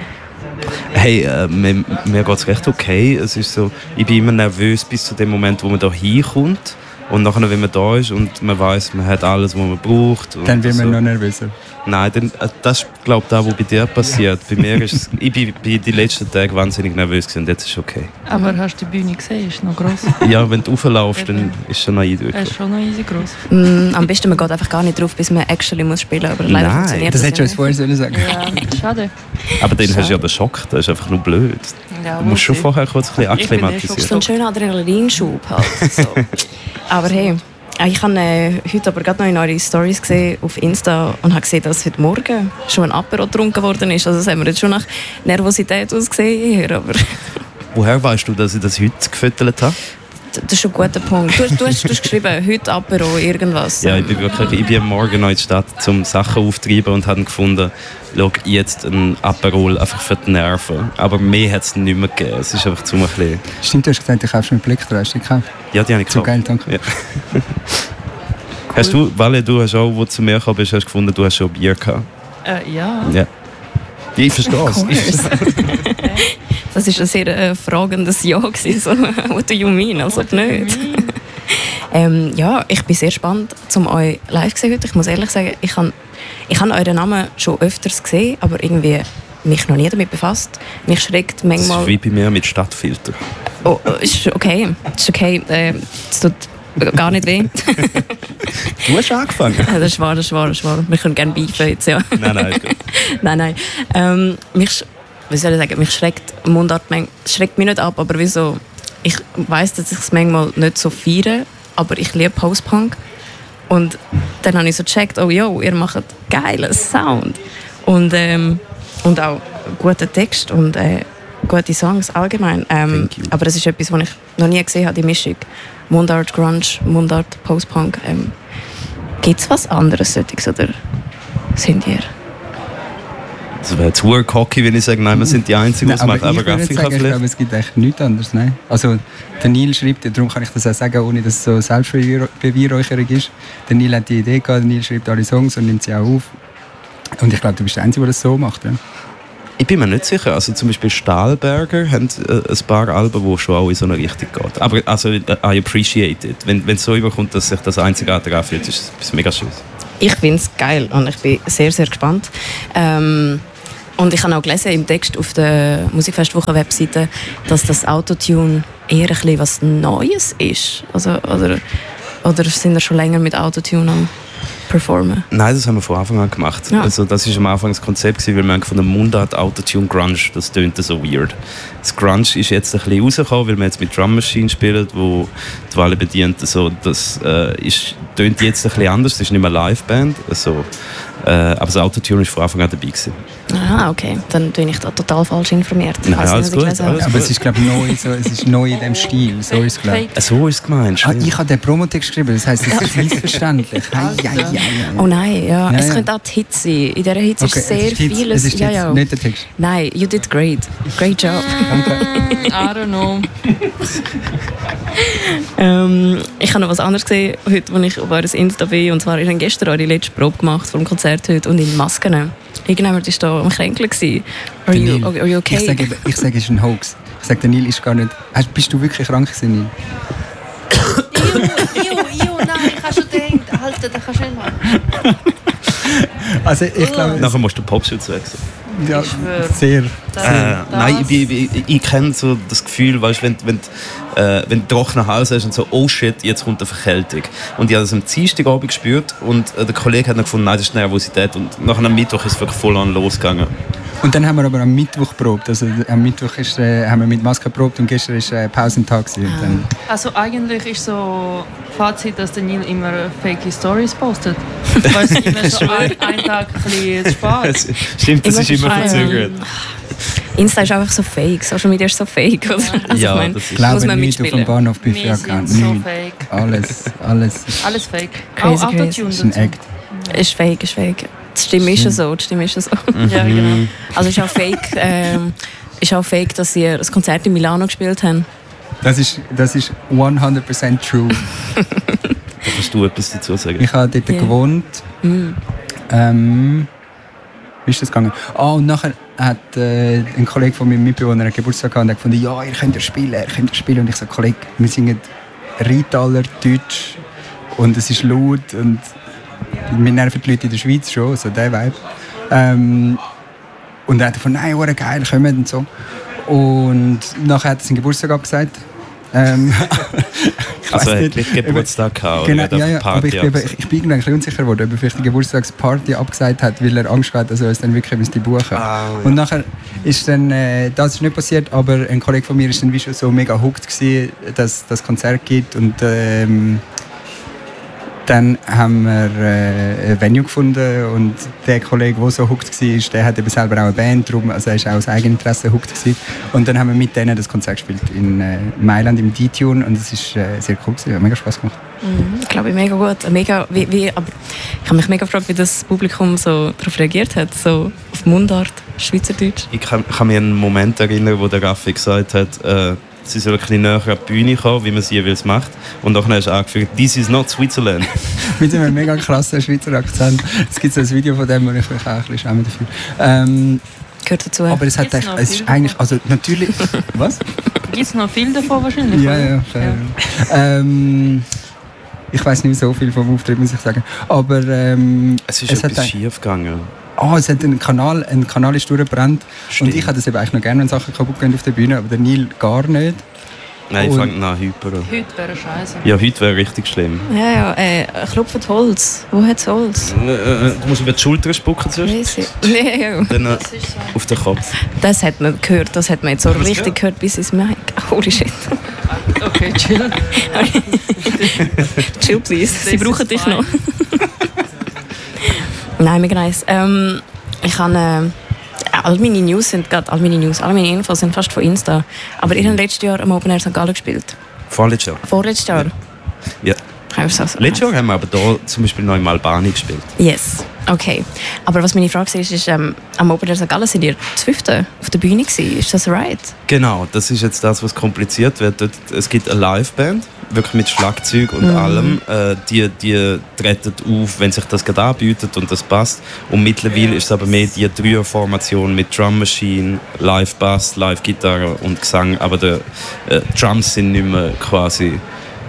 Hey, mir geht's recht okay. Es ist so, ich bin immer nervös bis zu dem Moment, wo man da hinkommt. Und nachher, wenn man da ist und man weiss, man hat alles, was man braucht. Dann wird man noch nervöser. Nein, das ist, glaube ich, das, was bei dir passiert. Bei mir ist ich bin die letzten Tage wahnsinnig nervös gewesen und jetzt ist es okay. Aber hast du die Bühne gesehen? Ist noch gross. Ja, wenn du rauflaufst, dann ist es schon noch eindrücklich. Es ist schon noch easy gross. Am besten, man geht einfach gar nicht drauf, bis man actually muss spielen muss. Aber leider funktioniert das hättest du uns vorher sagen. Ja, schade. Aber dann hast du ja den Schock, das ist einfach nur blöd. Ja, du musst schon vorher kurz ein bisschen akklimatisieren. So ein schöner Adrenalinschub halt. So. Aber hey, ich habe heute aber gerade noch in eure Stories gesehen auf Insta und habe gesehen, dass heute Morgen schon ein Apero getrunken worden ist. Also das haben wir jetzt schon nach Nervosität ausgesehen. Aber woher weißt du, dass ich das heute gefüttert habe? Das ist schon ein guter Punkt. Du hast geschrieben, heute Apero, irgendwas. Ja, ich bin am Morgen noch in die Stadt, um Sachen aufzutreiben und habe gefunden, schau, jetzt ein Aperol einfach für die Nerven. Aber mehr hat es nicht mehr gegeben. Es ist einfach zu ein bisschen... Stimmt, du hast gesagt, du kaufst mit Blick, hast du gekauft? Ja, die habe ich gekauft. So geil, danke. Ja. Cool. Hast du, Valle, du hast auch, wo du zu mir gekommen bist, hast gefunden, du hast schon Bier gehabt? Ja. Ich verstehe es. Das war ein sehr fragendes Ja. So, what do you mean? Also nicht. Ja, ich bin sehr gespannt, um euch live zu sehen heute. Ich muss ehrlich sagen, ich habe euren Namen schon öfters gesehen, aber irgendwie mich noch nie damit befasst. Mich schreckt manchmal... Das ist wie bei mir mit Stadtfilter. Oh, ist okay. Ist okay. Es tut gar nicht weh. Du hast angefangen. Das ist wahr. Wir können gerne beefen jetzt, ja. Nein, ist gut. Nein. Mich schreckt Mundart schreckt mich nicht ab, aber wieso? Ich weiss, dass ich es manchmal nicht so feiere, aber ich liebe Post-Punk. Und dann habe ich so gecheckt, oh jo, ihr macht geilen Sound. Und auch guten Text und gute Songs allgemein. Aber das ist etwas, was ich noch nie gesehen habe, die Mischung. Mundart, Grunge, Mundart, Post-Punk. Gibt es was anderes solches, oder sind ihr? Das wäre zu cocky, wenn ich sage, nein, wir sind die Einzigen, die es macht. Aber Grafik kann vielleicht... Ich glaube, es gibt echt nichts anderes. Nein. Also, der Neil schreibt, darum kann ich das auch sagen, ohne dass es so Selbstbeweihräucherung ist. Der Neil hat die Idee gehabt, der Neil schreibt alle Songs und nimmt sie auch auf. Und ich glaube, du bist der Einzige, der das so macht. Ja. Ich bin mir nicht sicher. Also zum Beispiel Stahlberger haben ein paar Alben, die schon auch in so eine Richtung gehen. Aber also, I appreciate it. Wenn es so überkommt, dass sich das einzigartig anfühlt, ist es mega schön. Ich finde es geil und ich bin sehr, sehr gespannt. Und ich habe auch gelesen im Text auf der Musikfestwoche-Webseite, dass das Autotune eher ein bisschen was Neues ist. Also, oder sind wir schon länger mit Autotune am performen? Nein, das haben wir von Anfang an gemacht. Ja. Also das war am Anfang das Konzept, weil wir von der Mundart Autotune Grunge, das tönt so weird. Das Grunge ist jetzt ein bisschen rausgekommen, weil wir jetzt mit Drum Machine spielen, wo die Wale bedient. Also, das tönt jetzt ein bisschen anders, das ist nicht mehr Liveband. Also, aber das Autotune war von Anfang an dabei gewesen. Ah, okay. Dann bin ich da total falsch informiert. Nein, alles gut, aber es ist, glaube ich, neu, es ist neu in diesem Stil. So ist es, glaube ich. So ist es gemeint. Ich habe den Promotext geschrieben, das heisst, es ist missverständlich. Oh nein, ja. Es könnte auch die Hitze sein. In dieser Hitze ist sehr vieles. Es ist nicht der Text. Nein, you did great. Great job. I don't know. Ich habe noch was anderes gesehen, heute, als ich auf eures Insta bin. Und zwar, ich habe gestern eure letzte Probe gemacht vor dem Konzert heute und in Masken. Irgendjemand war da am Kränkeln. Are you okay? Ich sage, es ist ein Hoax. Ich sage, der Neil ist gar nicht... Bist du wirklich krank gewesen, Neil? Nein, ich habe schon gedacht, Alter, das kannst du nicht machen. Also, ich glaube... Nachher musst du den Popschutz wechseln. Ja, sehr. Nein, ich kenne so das Gefühl, weißt, wenn du trockenen Hals hast und so, oh shit, jetzt kommt eine Verkältung. Und ich habe das am Dienstagabend gespürt und der Kollege hat noch gefunden, nein, das ist Nervosität. Und nach einem Mittwoch ist es wirklich voll an losgegangen. Und dann haben wir aber am Mittwoch geprobt. Also am Mittwoch haben wir mit Maske geprobt und gestern war Pausentag. Also eigentlich ist so Fazit, dass der Neil immer fake Stories postet. Weil es immer so einen Tag ein bisschen Spaß. Stimmt, das ist immer verzögert. Insta ist einfach so fake, Social Media ist so fake. Oder? Also ja, ich meine, das ist... Glaube nicht auf dem Bahnhof Buffet-Account. So fake. Alles fake. Crazy, auch Autotune ist ein Act. Ist fake. Die Stimme ist ja so. Ja, genau. Also ist auch fake, dass sie das Konzert in Milano gespielt haben. Das ist 100% true. Da kannst du etwas dazu sagen. Ich habe dort gewohnt. Wie ist das gegangen? Und nachher hat ein Kollege von meinem Mitbewohner einen Geburtstag gehabt und hat gefunden, ja, ihr könnt ja spielen. Und ich so, Kollege, wir singen Rheintaler Deutsch und es ist laut und wir nerven die Leute in der Schweiz schon, so der Vibe. Und er hat von nein, war geil, kommen und so. Und nachher hat er seinen Geburtstag abgesagt. Also er hat gleich Geburtstag gehabt. Genau, ja, aber ich bin irgendwie unsicher geworden, ob er vielleicht die Geburtstagsparty abgesagt hat, weil er Angst hat, dass er es dann wirklich buchen müsste. Und nachher ist dann, das ist nicht passiert, aber ein Kollege von mir ist dann wie schon so mega hooked gewesen, dass das Konzert gibt und dann haben wir ein Venue gefunden und der Kollege, der so hooked war, der hat eben selber auch eine Band, darum, also er war auch aus Eigeninteresse hooked gewesen. Und dann haben wir mit denen das Konzert gespielt in Mailand im D-Tune und es ist sehr cool gewesen, hat mega Spaß gemacht. Ich glaube, mega gut. Aber ich habe mich mega gefragt, wie das Publikum so darauf reagiert hat, so auf Mundart, Schweizerdeutsch. Ich kann mich an einen Moment erinnern, wo der Raffi gesagt hat, sie soll ein bisschen näher an die Bühne kommen, wie man sie jeweils macht. Und dann hast du angefügt, this is not Switzerland. Mit einem mega krassen Schweizer Akzent. Es gibt so ein Video von dem, wo ich mich auch ein bisschen schäme dafür. Gehört dazu. Aber es ist eigentlich, also natürlich... Was? Gibt es noch viel davon wahrscheinlich? Ja, fair. Ich weiss nicht so viel vom Auftritt, muss ich sagen. Aber es ist etwas schief gegangen. Es hat ein Kanal ist durchgebrannt. Und ich hätte es eben eigentlich noch gerne, wenn Sachen kaputt gehen auf der Bühne, aber der Neil gar nicht. Nein, ich fange an Hyper. Heute wäre scheiße. Ja, heute wäre richtig schlimm. Ja, klopft Holz. Wo hat es Holz? Du musst über die Schulter spucken zuerst. Ja. Dann auf den Kopf. Das hat man gehört, das hat man jetzt so richtig gehört bis ins Mic. Holy shit. Okay, chill. Chill, please. Sie brauchen dich noch. Nein, mega nice. Ich habe... All meine Infos sind fast von Insta. Aber ihr habt letztes Jahr am Open Air St. Gallen gespielt. Vorletztes Jahr. Vorletztes Jahr? Ja. Letztes Jahr haben wir aber hier zum Beispiel noch in Albani gespielt. Yes, okay. Aber was meine Frage ist am Open Air St. Gallen sind ihr zu 5. auf der Bühne gewesen. Ist das right? Genau, das ist jetzt das, was kompliziert wird. Es gibt eine Liveband, wirklich mit Schlagzeug und allem. Die treten auf, wenn sich das gerade anbietet und das passt. Und mittlerweile ist es aber mehr die Dreierformation mit Drum Machine, Live-Bass, Live-Gitarre und Gesang. Aber die Drums sind nicht mehr quasi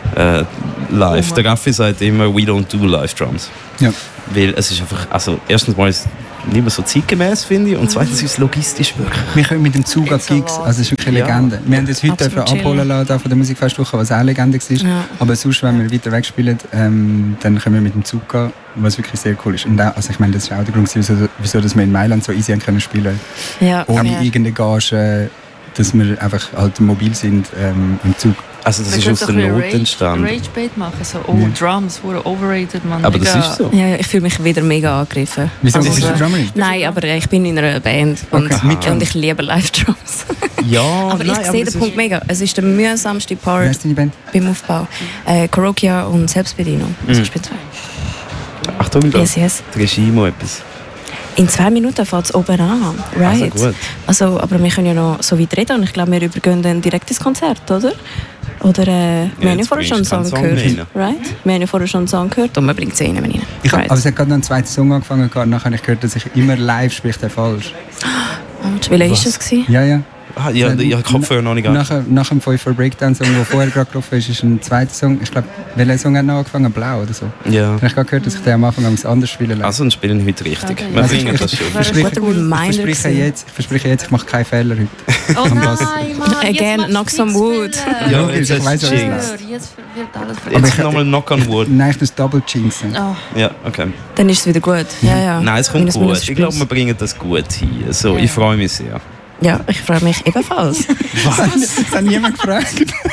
live. Der Raffi sagt immer, we don't do live drums. Ja. Weil es ist einfach, also erstens mal ist es nicht mehr so zeitgemäß, finde ich, und zweitens ist es logistisch wirklich. Wir kommen mit dem Zug an Gigs, also es ist wirklich eine Legende. Wir haben das heute abholen lassen von der Musikfestwoche, was auch eine Legende war. Ja. Aber sonst, wenn wir weiter weg spielen, dann können wir mit dem Zug gehen, was wirklich sehr cool ist. Und auch, also ich meine, das ist auch der Grund, wieso dass wir in Mailand so easy können spielen können. Ja. Ohne irgendeine Gage, dass wir einfach halt mobil sind im Zug. Also das ist aus der Not entstanden. Rage-Bait machen, so Drums wurden overrated, man. Aber das ist so. Ja, ich fühle mich wieder mega angegriffen. Wieso bist du Drummerin? Nein, aber ich bin in einer Band und ich liebe Live-Drums. Ja, aber ich sehe den Punkt mega. Es ist der mühsamste Part. Wer ist deine Band? Beim Aufbau. Korokia und Selbstbedienung. Also ich bin zwei. Achtung, da. Yes. Regime etwas. In 2 Minuten fängt es oben an. Right. Also gut. Also, aber wir können ja noch so weit reden und ich glaube, wir übergehen dann direkt ins Konzert, oder? Oder wir haben ja vorher schon einen Song gehört. Right? Wir haben ja vorher schon einen Song gehört und man bringt es rein. Right. Aber es hat gerade noch einen zweiten Song angefangen und nachher habe ich gehört, dass ich immer live spricht er falsch. Und welcher war das? Ja. Ah, ja, ich habe Kopfhörer noch nicht nach dem 5 Breakdown-Song, der vorher gerade gelaufen ist ein zweiter Song. Ich glaube, welcher Song hat noch angefangen? Blau oder so. Ja. Ich habe gerade gehört, dass ich den am Anfang anders spielen lasse. Also, dann spielen wir heute richtig. Okay. Wir bringen das schon. Ich verspreche jetzt, ich mache keinen Fehler heute. Oh nein, Mann, Again, knock some wood. Ja, jetzt ich weiß Jinx. Jetzt wird alles vergessen. Jetzt nochmal knock on wood. Nein, ich muss Double Jinxen. Oh. Ja, okay. Dann ist es wieder gut. Ja. Nein, es kommt gut. Ich glaube, wir bringen das gut hin. So, ich freue mich sehr. Ja, ich freue mich ebenfalls. Was? Das hat niemand gefragt.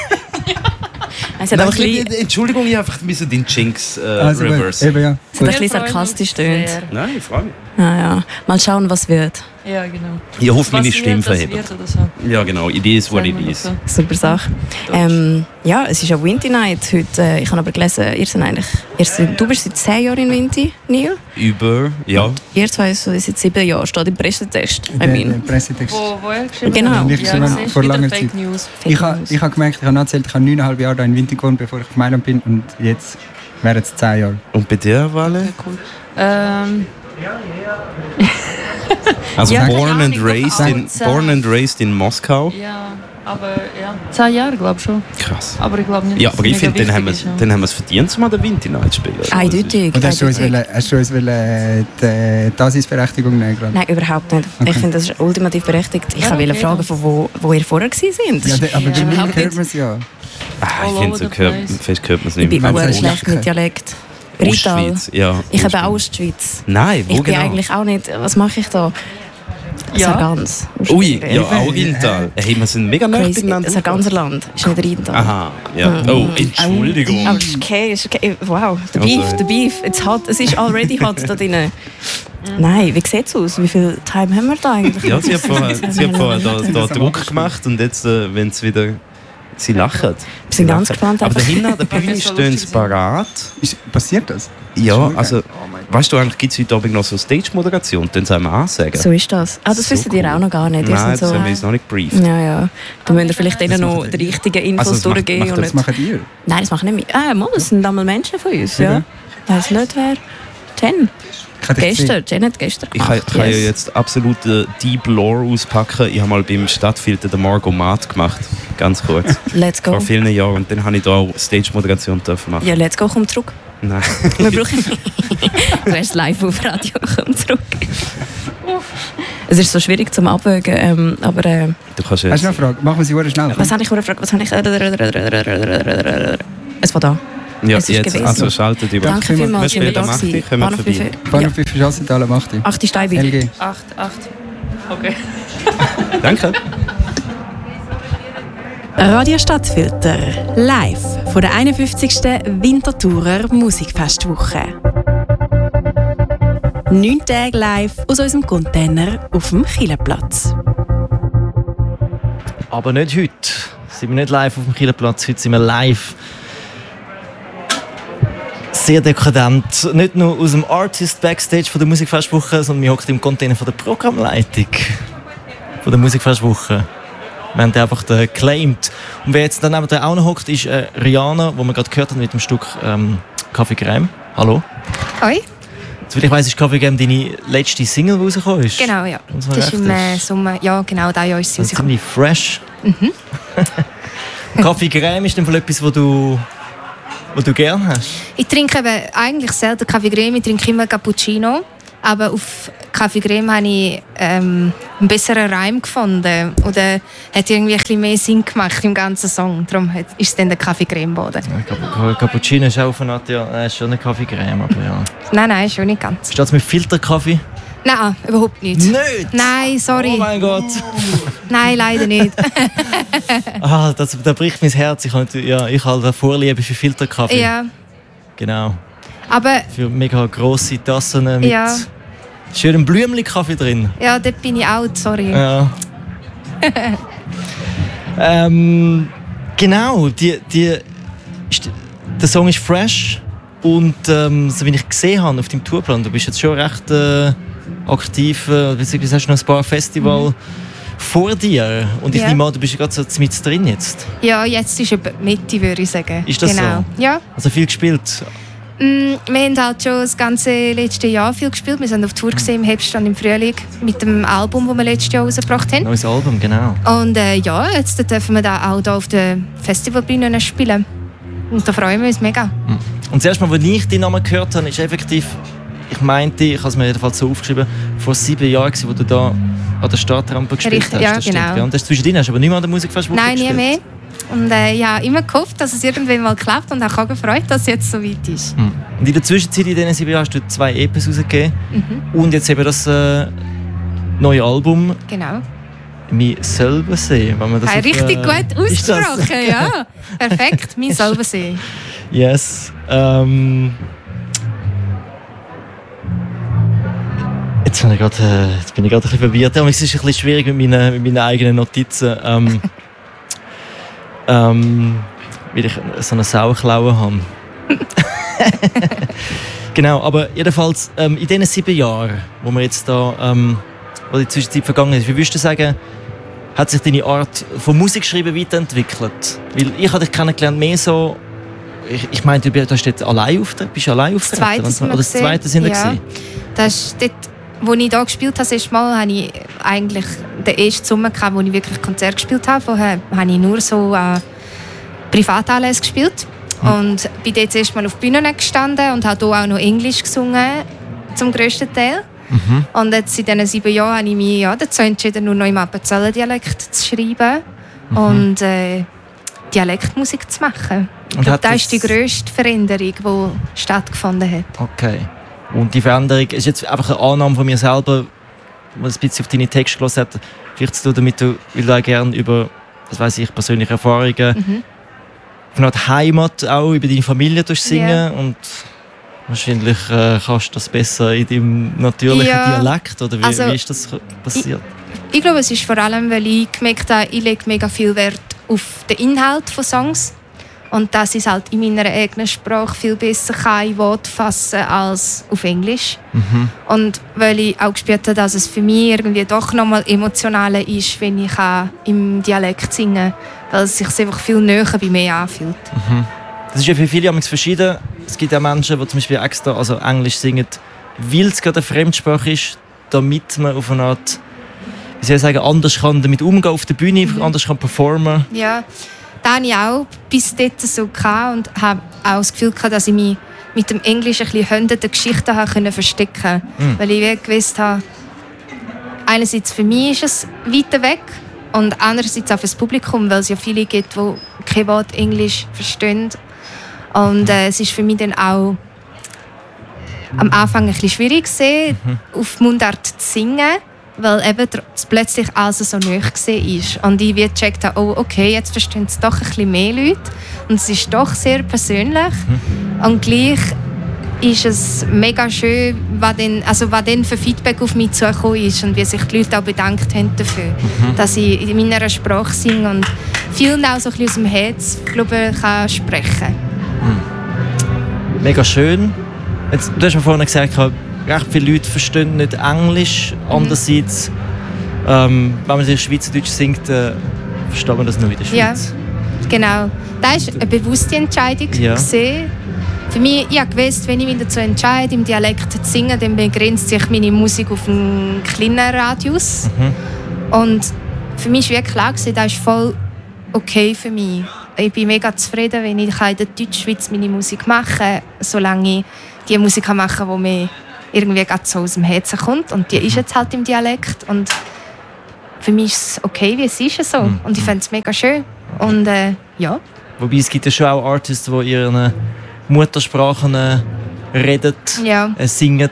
Entschuldigung, ich einfach den Jinx reverse. Eben, ja. So ein bisschen sarkastisch tönt. Nein, ich freue mich. Ja. Mal schauen, was wird. Ja, genau. Ich hoffe, meine Stimme verheben. So. Ja, genau. It is what it is. Super Sache. Ja, es ist ja Winty Night heute. Ich habe aber gelesen, du bist seit 10 Jahren in Winty, Neil? Ja. Ihr zwei seit 7 Jahren, steht im Pressetext. Im Pressetext. Wo er geschrieben genau. Ja, vor langer Zeit. Ich habe gemerkt, ich habe erzählt, ich habe 9,5 Jahre da in Winty gewohnt, bevor ich auf Mailand bin, und jetzt wären es 10 Jahre. Und bei dir, Wale? Okay, cool. Also born and raised in Moskau? Ja, aber 10 Jahre, glaube ich schon. Krass. Aber ich glaube nicht, ja, aber ich finde, dann haben wir es verdient, um an der Winty Night zu spielen. Eindeutig. Und hast du uns die Daseinsberechtigung nehmen? Nein, überhaupt nicht. Okay. Ich finde, das ist ultimativ berechtigt. Ich wollte fragen, von wo ihr vorher gewesen seid. Ja, aber bei mir hört man es ja. Ich finde, fest hört man es nicht. Ich bin auch schlecht mit Dialekt. Rital. Ja, ich habe auch aus der Schweiz. Nein, wo ich bin genau? eigentlich auch nicht. Was mache ich da? Sargans. Ui, ja, auch Rintal. Hey, wir sind mega nah beieinander. Sarganser Land, ist nicht Rintal. Aha, ja. Oh, Entschuldigung. Aber ist okay. Wow, der Beef. Es ist already hot da drinnen. Nein, wie sieht es aus? Wie viel Time haben wir da eigentlich? Ja, sie hat vorher da Druck gemacht und jetzt, wenn es wieder... Sie lachen. Wir sind ganz gespannt. Aber dahinter an der Bühne stehen sie parat. Passiert das? Ja, also, weißt du, eigentlich gibt es heute Abend noch so Stage-Moderation, dann sollen wir ansagen. So ist das. Das so wissen ihr auch noch gar nicht. Nein, das haben wir uns noch nicht gebrieft. Ja. Dann müsst ihr vielleicht denen noch die richtigen Infos durchgeben. Das machen ihr? Nein, das machen nicht wir. Das sind einmal Menschen von uns. Ja. Ich weiss nicht, wer. Jen hat gestern gemacht. Ich kann ja jetzt absolut Deep Lore auspacken. Ich habe mal beim Stadtfilter den Margot Maat gemacht. Ganz kurz. Let's go. Vor vielen Jahren. Und dann habe ich da auch Stage-Moderation machen. Ja, let's go, komm zurück. Nein. Wir brauchen... Du hast live auf Radio, komm zurück. Es ist so schwierig zum Abwägen, aber... Du kannst jetzt... Hast du noch eine Frage? Machen wir sie schnell. Was habe ich gefragt? Es war da. Ja, jetzt, also schaltet über. Danke vielmals, wir spielen am 8. Kommen vorbei. Wann wie viel Schaltzental am 8? 8 Steibi. LG. 8. Okay. Danke. Radio Stadtfilter, live von der 51. Winterthurer Musikfestwoche. 9 Tage live aus unserem Container auf dem Kielerplatz. Aber nicht heute. Sind wir nicht live auf dem Kielerplatz, heute sind wir live. Sehr dekadent. Nicht nur aus dem Artist Backstage von der Musikfestwoche, sondern wir hocken im Container von der Programmleitung von der Musikfestwoche. Wir haben den einfach geclaimed. Und wer jetzt daneben auch noch hockt, ist Rihanna, die wir gerade gehört haben mit dem Stück Kaffee Crème. Hallo. Hoi. Soviel ich weiss, ist Kaffee Crème deine letzte Single, die rausgekommen ist. Genau, ja. Das ist im Sommer. Ja, genau, da Jahr ist sie rausgekommen. Ziemlich fresh. Mhm. Kaffee Crème ist dann etwas, wo du du gerne hast? Ich trinke eben eigentlich selten Kaffee Creme, ich trinke immer Cappuccino. Aber auf Kaffee Creme habe ich einen besseren Reim gefunden. Oder hat irgendwie ein bisschen mehr Sinn gemacht im ganzen Song. Darum ist es dann der Kaffee Creme geworden. Ja, Cappuccino ist auch auf eine Art, ja, ist schon eine Kaffee Creme, aber ja. Nein, schon nicht ganz. Steht es mit Filterkaffee? Nein, überhaupt nicht. Nicht? Nein, sorry. Oh mein Gott. Nein, leider nicht. Da bricht mein Herz. Ich habe eine Vorliebe für Filterkaffee. Ja. Genau. Aber für mega grosse Tassen mit schönem Blümchen-Kaffee drin. Ja, dort bin ich out, sorry. Ja. Genau, der Song ist fresh und so wie ich gesehen habe auf deinem Tourplan, du bist jetzt schon recht aktiv, beziehungsweise hast du noch ein paar Festivals vor dir und ich nehme an, du bist gerade so mit drin jetzt. Ja, jetzt ist etwa die Mitte, würde ich sagen. Ist das genau. So? Ja. Also viel gespielt? Wir haben halt schon das ganze letzte Jahr viel gespielt. Wir sind auf Tour im Herbst und im Frühling mit dem Album, das wir letztes Jahr rausgebracht haben. Neues Album, genau. Und jetzt dürfen wir da auch hier auf der Festivalbühne spielen. Und da freuen wir uns mega. Und das erste Mal, als ich deinen Namen gehört habe, ist effektiv, ich habe es mir jedenfalls so aufgeschrieben, vor 7 Jahren, wo du da an der Startrampe gespielt hast. Ja, das genau. Stimmt, ja. Und das zwischendrin hast du aber nicht mehr an der Musikfestival gespielt? Nein, nie mehr. Und ich habe immer gehofft, dass es irgendwann mal klappt und auch gefreut, dass es jetzt so weit ist. Und in der Zwischenzeit, in diesen 7 Jahren, hast du 2 EPs rausgegeben. Und jetzt eben das neue Album. Genau. «Mi selber sehen», wenn man das richtig gut ausgesprochen, ja. Perfekt, «Mi selber sehen». Yes. Jetzt bin ich gerade ein bisschen verwirrt. Es ist ein bisschen schwierig mit meinen eigenen Notizen. Weil ich so eine Sauklaue habe. Genau, aber jedenfalls in diesen 7 Jahren, wo wir jetzt da, wo die Zwischenzeit vergangen ist, wie würdest du sagen, hat sich deine Art von Musikschreiben weiterentwickelt? Weil ich habe dich kennengelernt mehr so, ich meine, du hast jetzt allein auftreten, bist du allein auftreten? Oder das zweite sind ja. Das ist dort, wo ich hier gespielt habe, das erste Mal, hatte ich eigentlich den ersten Sommer, wo ich wirklich Konzert gespielt habe. Vorher habe ich nur so Privatanlässe gespielt. Und bin dort erst mal auf die Bühne gestanden und habe hier auch noch Englisch gesungen, zum grössten Teil. Und jetzt in diesen 7 Jahren habe ich mich dazu entschieden, nur noch im Appenzeller-Dialekt zu schreiben und Dialektmusik zu machen. Ich glaube, das ist die grösste Veränderung, die stattgefunden hat. Okay. Und die Veränderung ist jetzt einfach eine Annahme von mir selber, die ein bisschen auf deine Texte gelassen hat. Vielleicht zu damit du auch gerne über, das weiss ich, persönliche Erfahrungen, von der Heimat auch über deine Familie singen und wahrscheinlich kannst du das besser in deinem natürlichen Dialekt, oder wie ist das passiert? Ich glaube, es ist vor allem, weil ich gemerkt habe, ich lege mega viel Wert auf den Inhalt von Songs und dass ich es halt in meiner eigenen Sprache viel besser in Worte fassen als auf Englisch. Und weil ich auch gespürt habe, dass es für mich irgendwie doch nochmal emotionaler ist, wenn ich im Dialekt singe, weil es sich einfach viel näher bei mir anfühlt. Das ist ja für viele verschieden. Es gibt auch Menschen, die zum Beispiel extra Englisch singen, weil es gerade eine Fremdsprache ist, damit man auf eine Art, wie soll ich sagen, anders kann damit umgehen auf der Bühne, anders kann performen. Ja, das hatte ich auch bis dort so und habe auch das Gefühl gehabt, dass ich mich mit dem Englisch ein bisschen hinter der Geschichte verstecken konnte. Weil ich gewusst habe, einerseits für mich ist es weiter weg und andererseits auch für das Publikum, weil es ja viele gibt, die kein Wort Englisch verstehen. Und es ist für mich dann auch am Anfang ein bisschen schwierig gewesen, auf Mundart zu singen, weil eben plötzlich alles so nahe war. Und ich gecheckt habe, oh, okay, jetzt verstehen es doch ein bisschen mehr Leute. Und es ist doch sehr persönlich. Und gleich ist es mega schön, was dann für Feedback auf mich zugekommen ist und wie sich die Leute auch bedankt haben dafür, dass ich in meiner Sprache singe und vielen auch so ein bisschen aus dem Herz, glaube ich, kann sprechen. Mega schön. Jetzt, du hast mir vorhin gesagt, recht viele Leute verstehen nicht Englisch. Andererseits, wenn man in Schweizerdeutsch singt, versteht man das nur in der Schweiz. Ja, genau. Das war eine bewusste Entscheidung. Ja. Für mich, ich habe gewusst, wenn ich mich dazu entscheide, im Dialekt zu singen, dann begrenzt sich meine Musik auf einen kleinen Radius. Und für mich war klar, das ist voll okay für mich. ich bin mega zufrieden, wenn ich in der Deutschschweiz meine Musik machen kann, solange ich die Musik machen kann, die mir irgendwie gerade so aus dem Herzen kommt. Und die ist jetzt halt im Dialekt. Und für mich ist es okay, wie es ist so. Und ich finde es mega schön. Und ja. Wobei es gibt ja schon auch Artists, die ihren Muttersprachen reden, singen,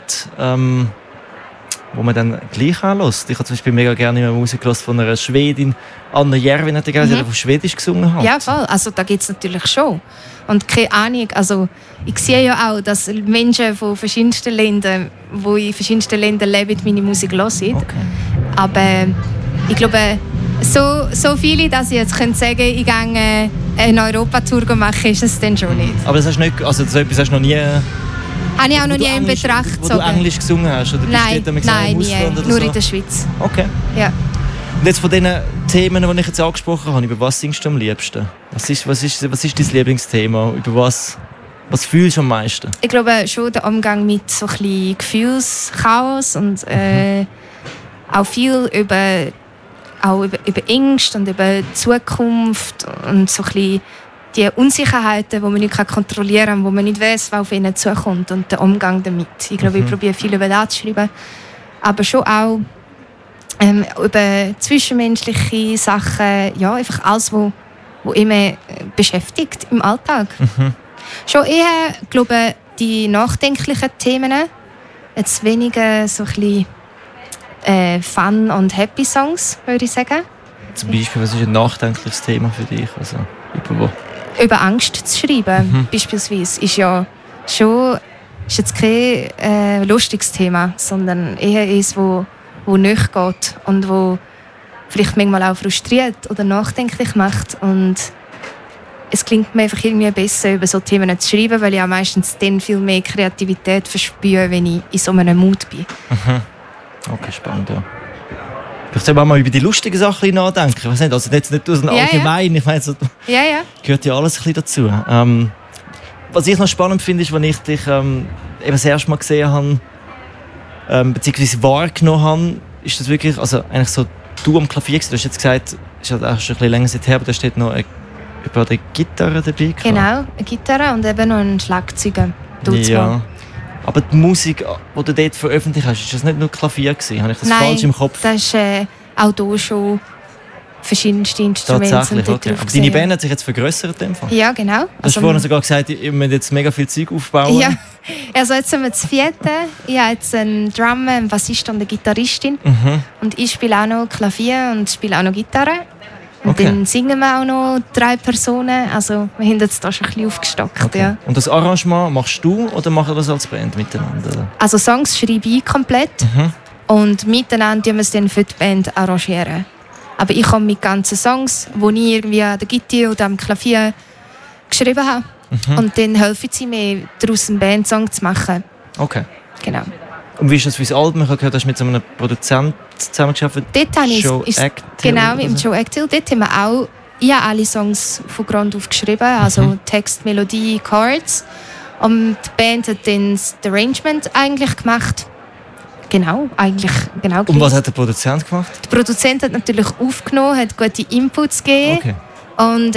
wo man dann gleich anhört. Ich habe zum Beispiel mega gerne Musik gehört von einer Schwedin, Anna Järvin, die auf Schwedisch gesungen hat. Ja, voll. Also da gibt es natürlich schon. Und keine Ahnung, also ich sehe ja auch, dass Menschen von verschiedensten Ländern, die in verschiedensten Ländern leben, meine Musik hören. Okay. Aber ich glaube, so viele, dass ich jetzt sagen könnte, ich gehe eine Europatour machen, ist es dann schon nicht. Aber das hast du nicht, also so etwas hast du noch nie... Habe ich auch noch nie in Betracht gezogen. Wo du Englisch gesungen hast? Oder nein, nie. Nur so? In der Schweiz. Okay. Ja. Und jetzt von diesen Themen, die ich jetzt angesprochen habe, über was singst du am liebsten? Was ist dein Lieblingsthema? Über was fühlst du am meisten? Ich glaube schon der Umgang mit so ein bisschen Gefühlschaos und auch viel über Ängste und über die Zukunft und so ein bisschen die Unsicherheiten, die man nicht kontrollieren kann, wo man nicht weiß, was auf ihnen zukommt und der Umgang damit. Ich glaube, ich probiere viel über das zu schreiben, aber schon auch über zwischenmenschliche Sachen, ja, einfach alles, was immer beschäftigt im Alltag. Schon eher, glaube ich, die nachdenklichen Themen, jetzt weniger so ein bisschen Fun- und Happy-Songs, würde ich sagen. Zum Beispiel, was ist ein nachdenkliches Thema für dich? Also, über Angst zu schreiben, beispielsweise, ist ja schon ist jetzt kein lustiges Thema, sondern eher eines, wo nicht geht und wo vielleicht manchmal auch frustriert oder nachdenklich macht. Und es klingt mir einfach irgendwie besser, über so Themen zu schreiben, weil ich auch meistens dann viel mehr Kreativität verspüre, wenn ich in so einem Mut bin. Okay, spannend, ja. Ich soll mal über die lustigen Sachen nachdenken. Ich weiß nicht, also jetzt nicht aus dem Allgemeinen. Ich meine, so, gehört ja alles ein bisschen dazu. Was ich noch spannend finde, ist, wenn ich dich eben das erste Mal gesehen habe, beziehungsweise wahrgenommen habe, ist das wirklich, also eigentlich so, du am Klavier, du hast jetzt gesagt, ist ja auch schon ein bisschen länger her, aber da steht noch eine Gitarre dabei. Genau, eine Gitarre und eben noch ein Schlagzeuger. Ja. Aber die Musik, die du dort veröffentlicht hast, ist das nicht nur Klavier gewesen? Habe ich das falsch im Kopf? Nein, das ist auch hier schon verschiedenste Instrumente. Tatsächlich, okay. Aber deine Band hat sich jetzt vergrössert in dem Fall? Ja, genau. Du hast vorhin sogar gesagt, ihr müsst jetzt mega viel Zeug aufbauen. Ja, also jetzt sind wir zu vierten. Ich habe jetzt einen Drummer, einen Bassist und eine Gitarristin. Und ich spiele auch noch Klavier und spiele auch noch Gitarre. Und dann singen wir auch noch 3 Personen. Also wir haben jetzt da schon ein bisschen aufgestockt. Okay. Ja. Und das Arrangement machst du oder macht ihr das als Band miteinander? Oder? Also Songs schreibe ich komplett. Und miteinander müssen wir es dann für die Band arrangieren. Aber ich komme mit ganzen Songs, die ich irgendwie an der Gitarre oder am Klavier geschrieben habe. Und dann helfen sie mir, daraus einen Bandsong zu machen. Okay. Genau. Und wie ist das für das Album? Ich habe gehört, du hast mit so einem Produzenten zusammengearbeitet. Dort habe ich genau, mit dem Joe Actil. Dort haben wir auch alle Songs von Grund auf geschrieben. Also Text, Melodie, Chords. Und die Band hat dann das Arrangement eigentlich gemacht. Genau. Und was hat der Produzent gemacht? Der Produzent hat natürlich aufgenommen, hat gute Inputs gegeben. Okay. Und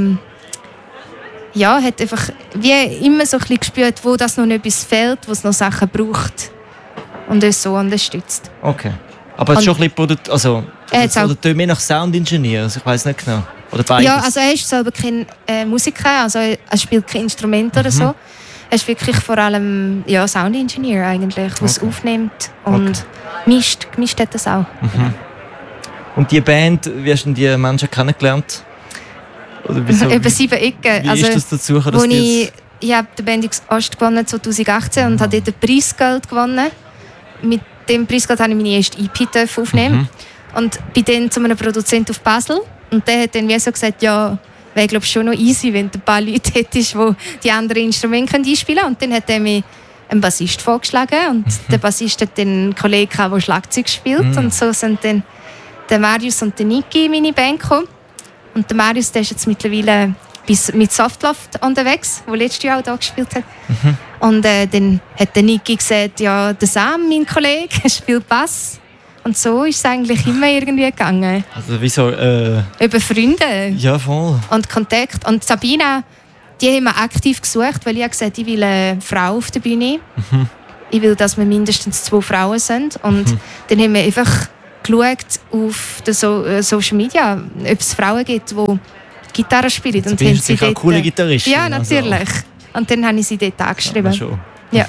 hat einfach wie immer so ein bisschen gespürt, wo das noch etwas fehlt, wo es noch Sachen braucht. Und uns so unterstützt. Okay. Aber es ist schon ein bisschen oder mehr nach Sound-Ingenieur, also ich weiß nicht genau. Oder beides? Ja, also er ist selber kein Musiker, also er spielt kein Instrument oder so. Er ist wirklich vor allem Sound-Ingenieur eigentlich, der es aufnimmt und gemischt hat das auch. Und die Band, wie hast du die Menschen kennengelernt? Oder über 7 Ecken. Wie ist das dazu gekommen, ich habe den Bendix Ost gewonnen 2018 und habe dort ein Preisgeld gewonnen. Mit dem Preisgeld habe ich meine erste EP aufnehmen. Und bin dann zu einem Produzenten auf Basel. Und der hat dann wie so gesagt, ja, wäre glaube schon noch easy, wenn ein paar Leute hättest, die die anderen Instrumente einspielen können. Und dann hat er mir einen Bassist vorgeschlagen. Und der Bassist hat dann einen Kollegen, der Schlagzeug spielt. Und so sind dann der Marius und der Niki in meine Band gekommen. Und der Marius, der ist jetzt mittlerweile mit Softloft unterwegs, der letztes Jahr auch hier gespielt hat. Und dann hat der Niki gesagt, ja, der Sam, mein Kollege, spielt Bass. Und so ist es eigentlich immer irgendwie gegangen. Also wieso? Über Freunde. Ja, voll. Und Kontakt. Und Sabina, die haben wir aktiv gesucht, weil ich habe gesagt, ich will eine Frau auf der Bühne. Mhm. Ich will, dass wir mindestens 2 Frauen sind. Und dann haben wir einfach geschaut auf den Social Media, ob es Frauen gibt, die Gitarre spielen. Und haben sie dort, auch coole Gitarristen. Ja, natürlich. Also. Und dann habe ich sie dort angeschrieben. Ja.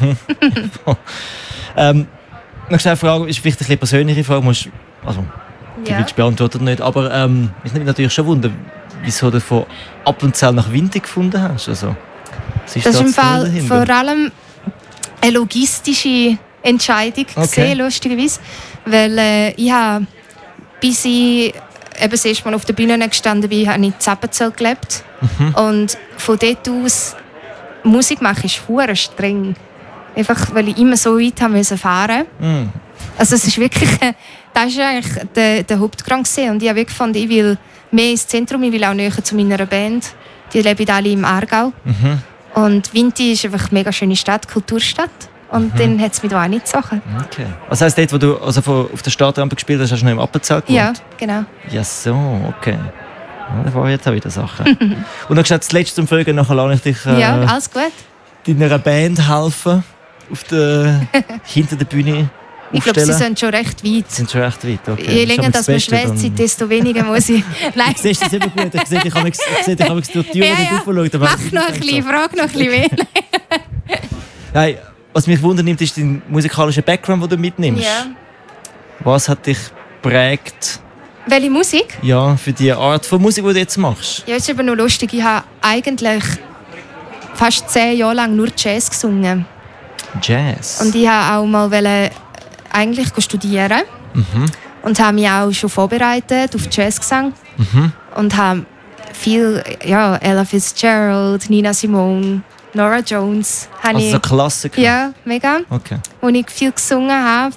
Noch eine Frage, ist vielleicht eine persönliche Frage, die willst du beantworten nicht, aber ich nehme natürlich schon Wunder, wieso du von Appenzell nach Winter gefunden hast. Also, das ist im Fall vor allem eine logistische Entscheidung gesehen, lustigerweise, weil ich habe, bis ich das erste Mal auf der Bühne gestanden bin, habe ich in Appenzell gelebt. Und von dort aus Musik machen ist verdammt streng. Einfach, weil ich immer so weit fahren musste. Also es ist wirklich, das war eigentlich der Hauptgrund gewesen. Und ich habe wirklich gefunden, ich will mehr ins Zentrum, ich will auch näher zu meiner Band. Die leben alle im Aargau. Und Winti ist einfach eine mega schöne Stadt, Kulturstadt. Und dann hat es mich da auch nicht Sachen. Okay. Was heisst, dort, wo du auf der Startrampe gespielt hast, hast du noch im Appenzell gewohnt? Ja, genau. Ja, so, okay. Ja, da waren jetzt auch wieder Sachen. Und dann gesagt, das letzte zum Folgen, nachher lasse ich dich ja, alles gut. Deiner Band helfen, hinter der Bühne. Ich glaube, sie sind schon recht weit. Okay. Je länger dass man schwätzt, desto weniger muss ich. Nein. Du siehst das immer gut. Ich sehe dich durch die Tür nicht aufschauen. Mach noch ein bisschen, frag noch ein bisschen mehr. Nein, was mich wundernimmt, ist dein musikalischer Background, den du mitnimmst. Ja. Was hat dich geprägt? Welche Musik? Ja, für die Art von Musik, die du jetzt machst. Ja, es ist aber noch lustig. Ich habe eigentlich fast 10 Jahre lang nur Jazz gesungen. Jazz? Und ich wollte auch mal eigentlich studieren. Und habe mich auch schon vorbereitet auf Jazzgesang. Und habe viel, Ella Fitzgerald, Nina Simone, Nora Jones. Also so Klassiker? Ja, mega. Okay. Wo ich viel gesungen habe.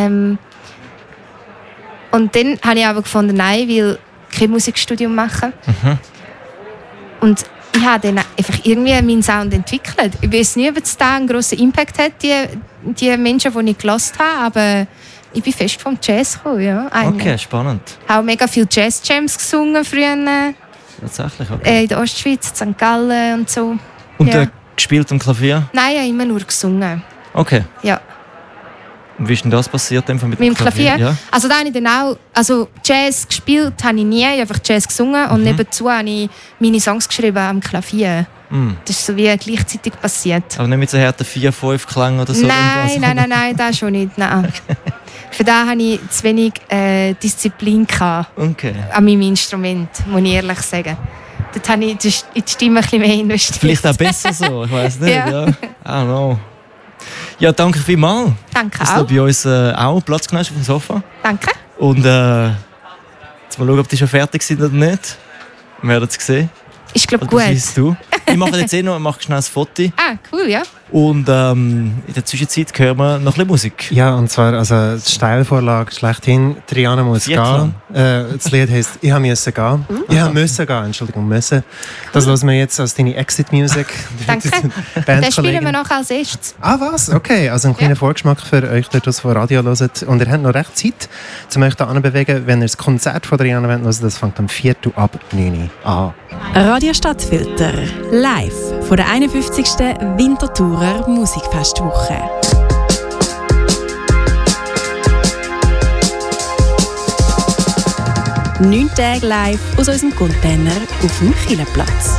Und dann habe ich aber gefunden, nein, ich will kein Musikstudium machen. Und ich habe dann einfach irgendwie meinen Sound entwickelt. Ich weiß nicht, ob es da einen grossen Impact hat, die Menschen, die ich gehört habe, aber ich bin fest vom Jazz gekommen, ja. Eigentlich. Okay, spannend. Ich habe auch mega viele Jazz-Jams gesungen früher. Tatsächlich, okay. In der Ostschweiz, St. Gallen und so. Und gespielt am Klavier? Nein, ich habe immer nur gesungen. Okay. Ja. Und wie ist denn das passiert mit dem Klavier? Ja. Also da habe ich dann auch, Jazz gespielt habe ich nie, ich habe einfach Jazz gesungen und nebenzu habe ich meine Songs geschrieben am Klavier. Das ist so wie gleichzeitig passiert. Aber nicht mit so harten 4-5 Klang oder so? Nein, das schon nicht. Nein. Okay. Für das hatte ich zu wenig Disziplin an meinem Instrument, muss ich ehrlich sagen. Dort habe ich in die Stimme ein bisschen mehr investiert. Vielleicht auch besser so, ich weiss nicht. Ja. I don't know. Ja, danke vielmals. Danke dass auch. du bei uns auch Platz genommen hast auf dem Sofa. Danke. Und jetzt mal schauen, ob die schon fertig sind oder nicht. Wir werden es sehen. Ich glaube gut. Du? Ich mache jetzt mache schnell ein Foto. Ah, cool, ja. Und in der Zwischenzeit hören wir noch ein bisschen Musik. Ja, und zwar die Steilvorlage schlechthin. Triana muss gehen. Das Lied heisst «Ich musste gehen». Ich musste gehen, Entschuldigung, müssen. Das hören wir jetzt als deine Exit-Music. Danke. Das spielen wir noch als erstes. Ah, was? Okay, also ein kleiner Vorgeschmack für euch, die das von Radio hören. Und ihr habt noch recht Zeit, um euch da anzubewegen. Wenn ihr das Konzert von Triana hören wollt, das fängt am 4. ab 9 Uhr an. Radio Stadtfilter, live von der 51. Winterthurer Musikfestwoche. 9 Tage live aus unserem Container auf dem Kielerplatz.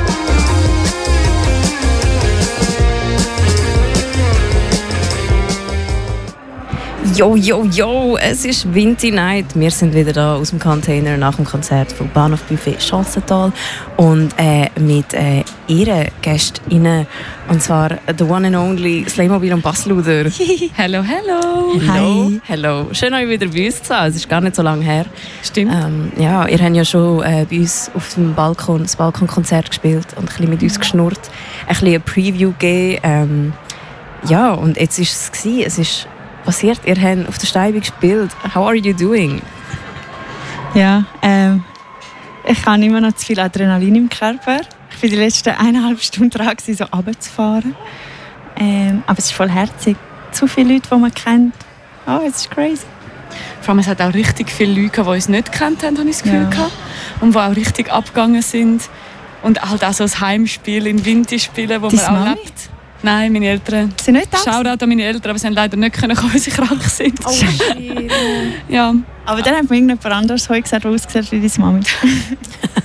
Jo, es ist Winter Night. Wir sind wieder da aus dem Container nach dem Konzert vom Bahnhof Buffet Schanzental und mit ihren Gästinnen, und zwar the one and only Slaymobil und Bassluder. Hello. Hello. Schön, euch wieder bei uns zu haben. Es ist gar nicht so lange her. Stimmt. Ihr habt ja schon bei uns auf dem Balkon das Balkonkonzert gespielt und ein bisschen mit uns geschnurrt, ein bisschen eine Preview gegeben. Und jetzt ist es ist passiert. Ihr habt auf der Steibe gespielt. How are you doing? Ja, ich habe immer noch zu viel Adrenalin im Körper. Ich war die letzten 1,5 Stunden dran, so runterzufahren. Aber es ist voll herzig. Zu viele Leute, die man kennt. Oh, es ist crazy. Vor allem, es hat auch richtig viele Leute, die uns nicht gekannt haben, habe ich das Gefühl gehabt. Und die auch richtig abgegangen sind. Und halt auch so ein Heimspiel in Winti spielen, wo man auch lebt. Nein, meine Eltern. Sie nicht da? Shoutout an meine Eltern, aber sie haben leider nicht kommen, weil sie krank sind. Oh shit. Ja. Aber dann hat mir irgendjemand anderes heute gesagt, der ausgesehen wie deine Mami.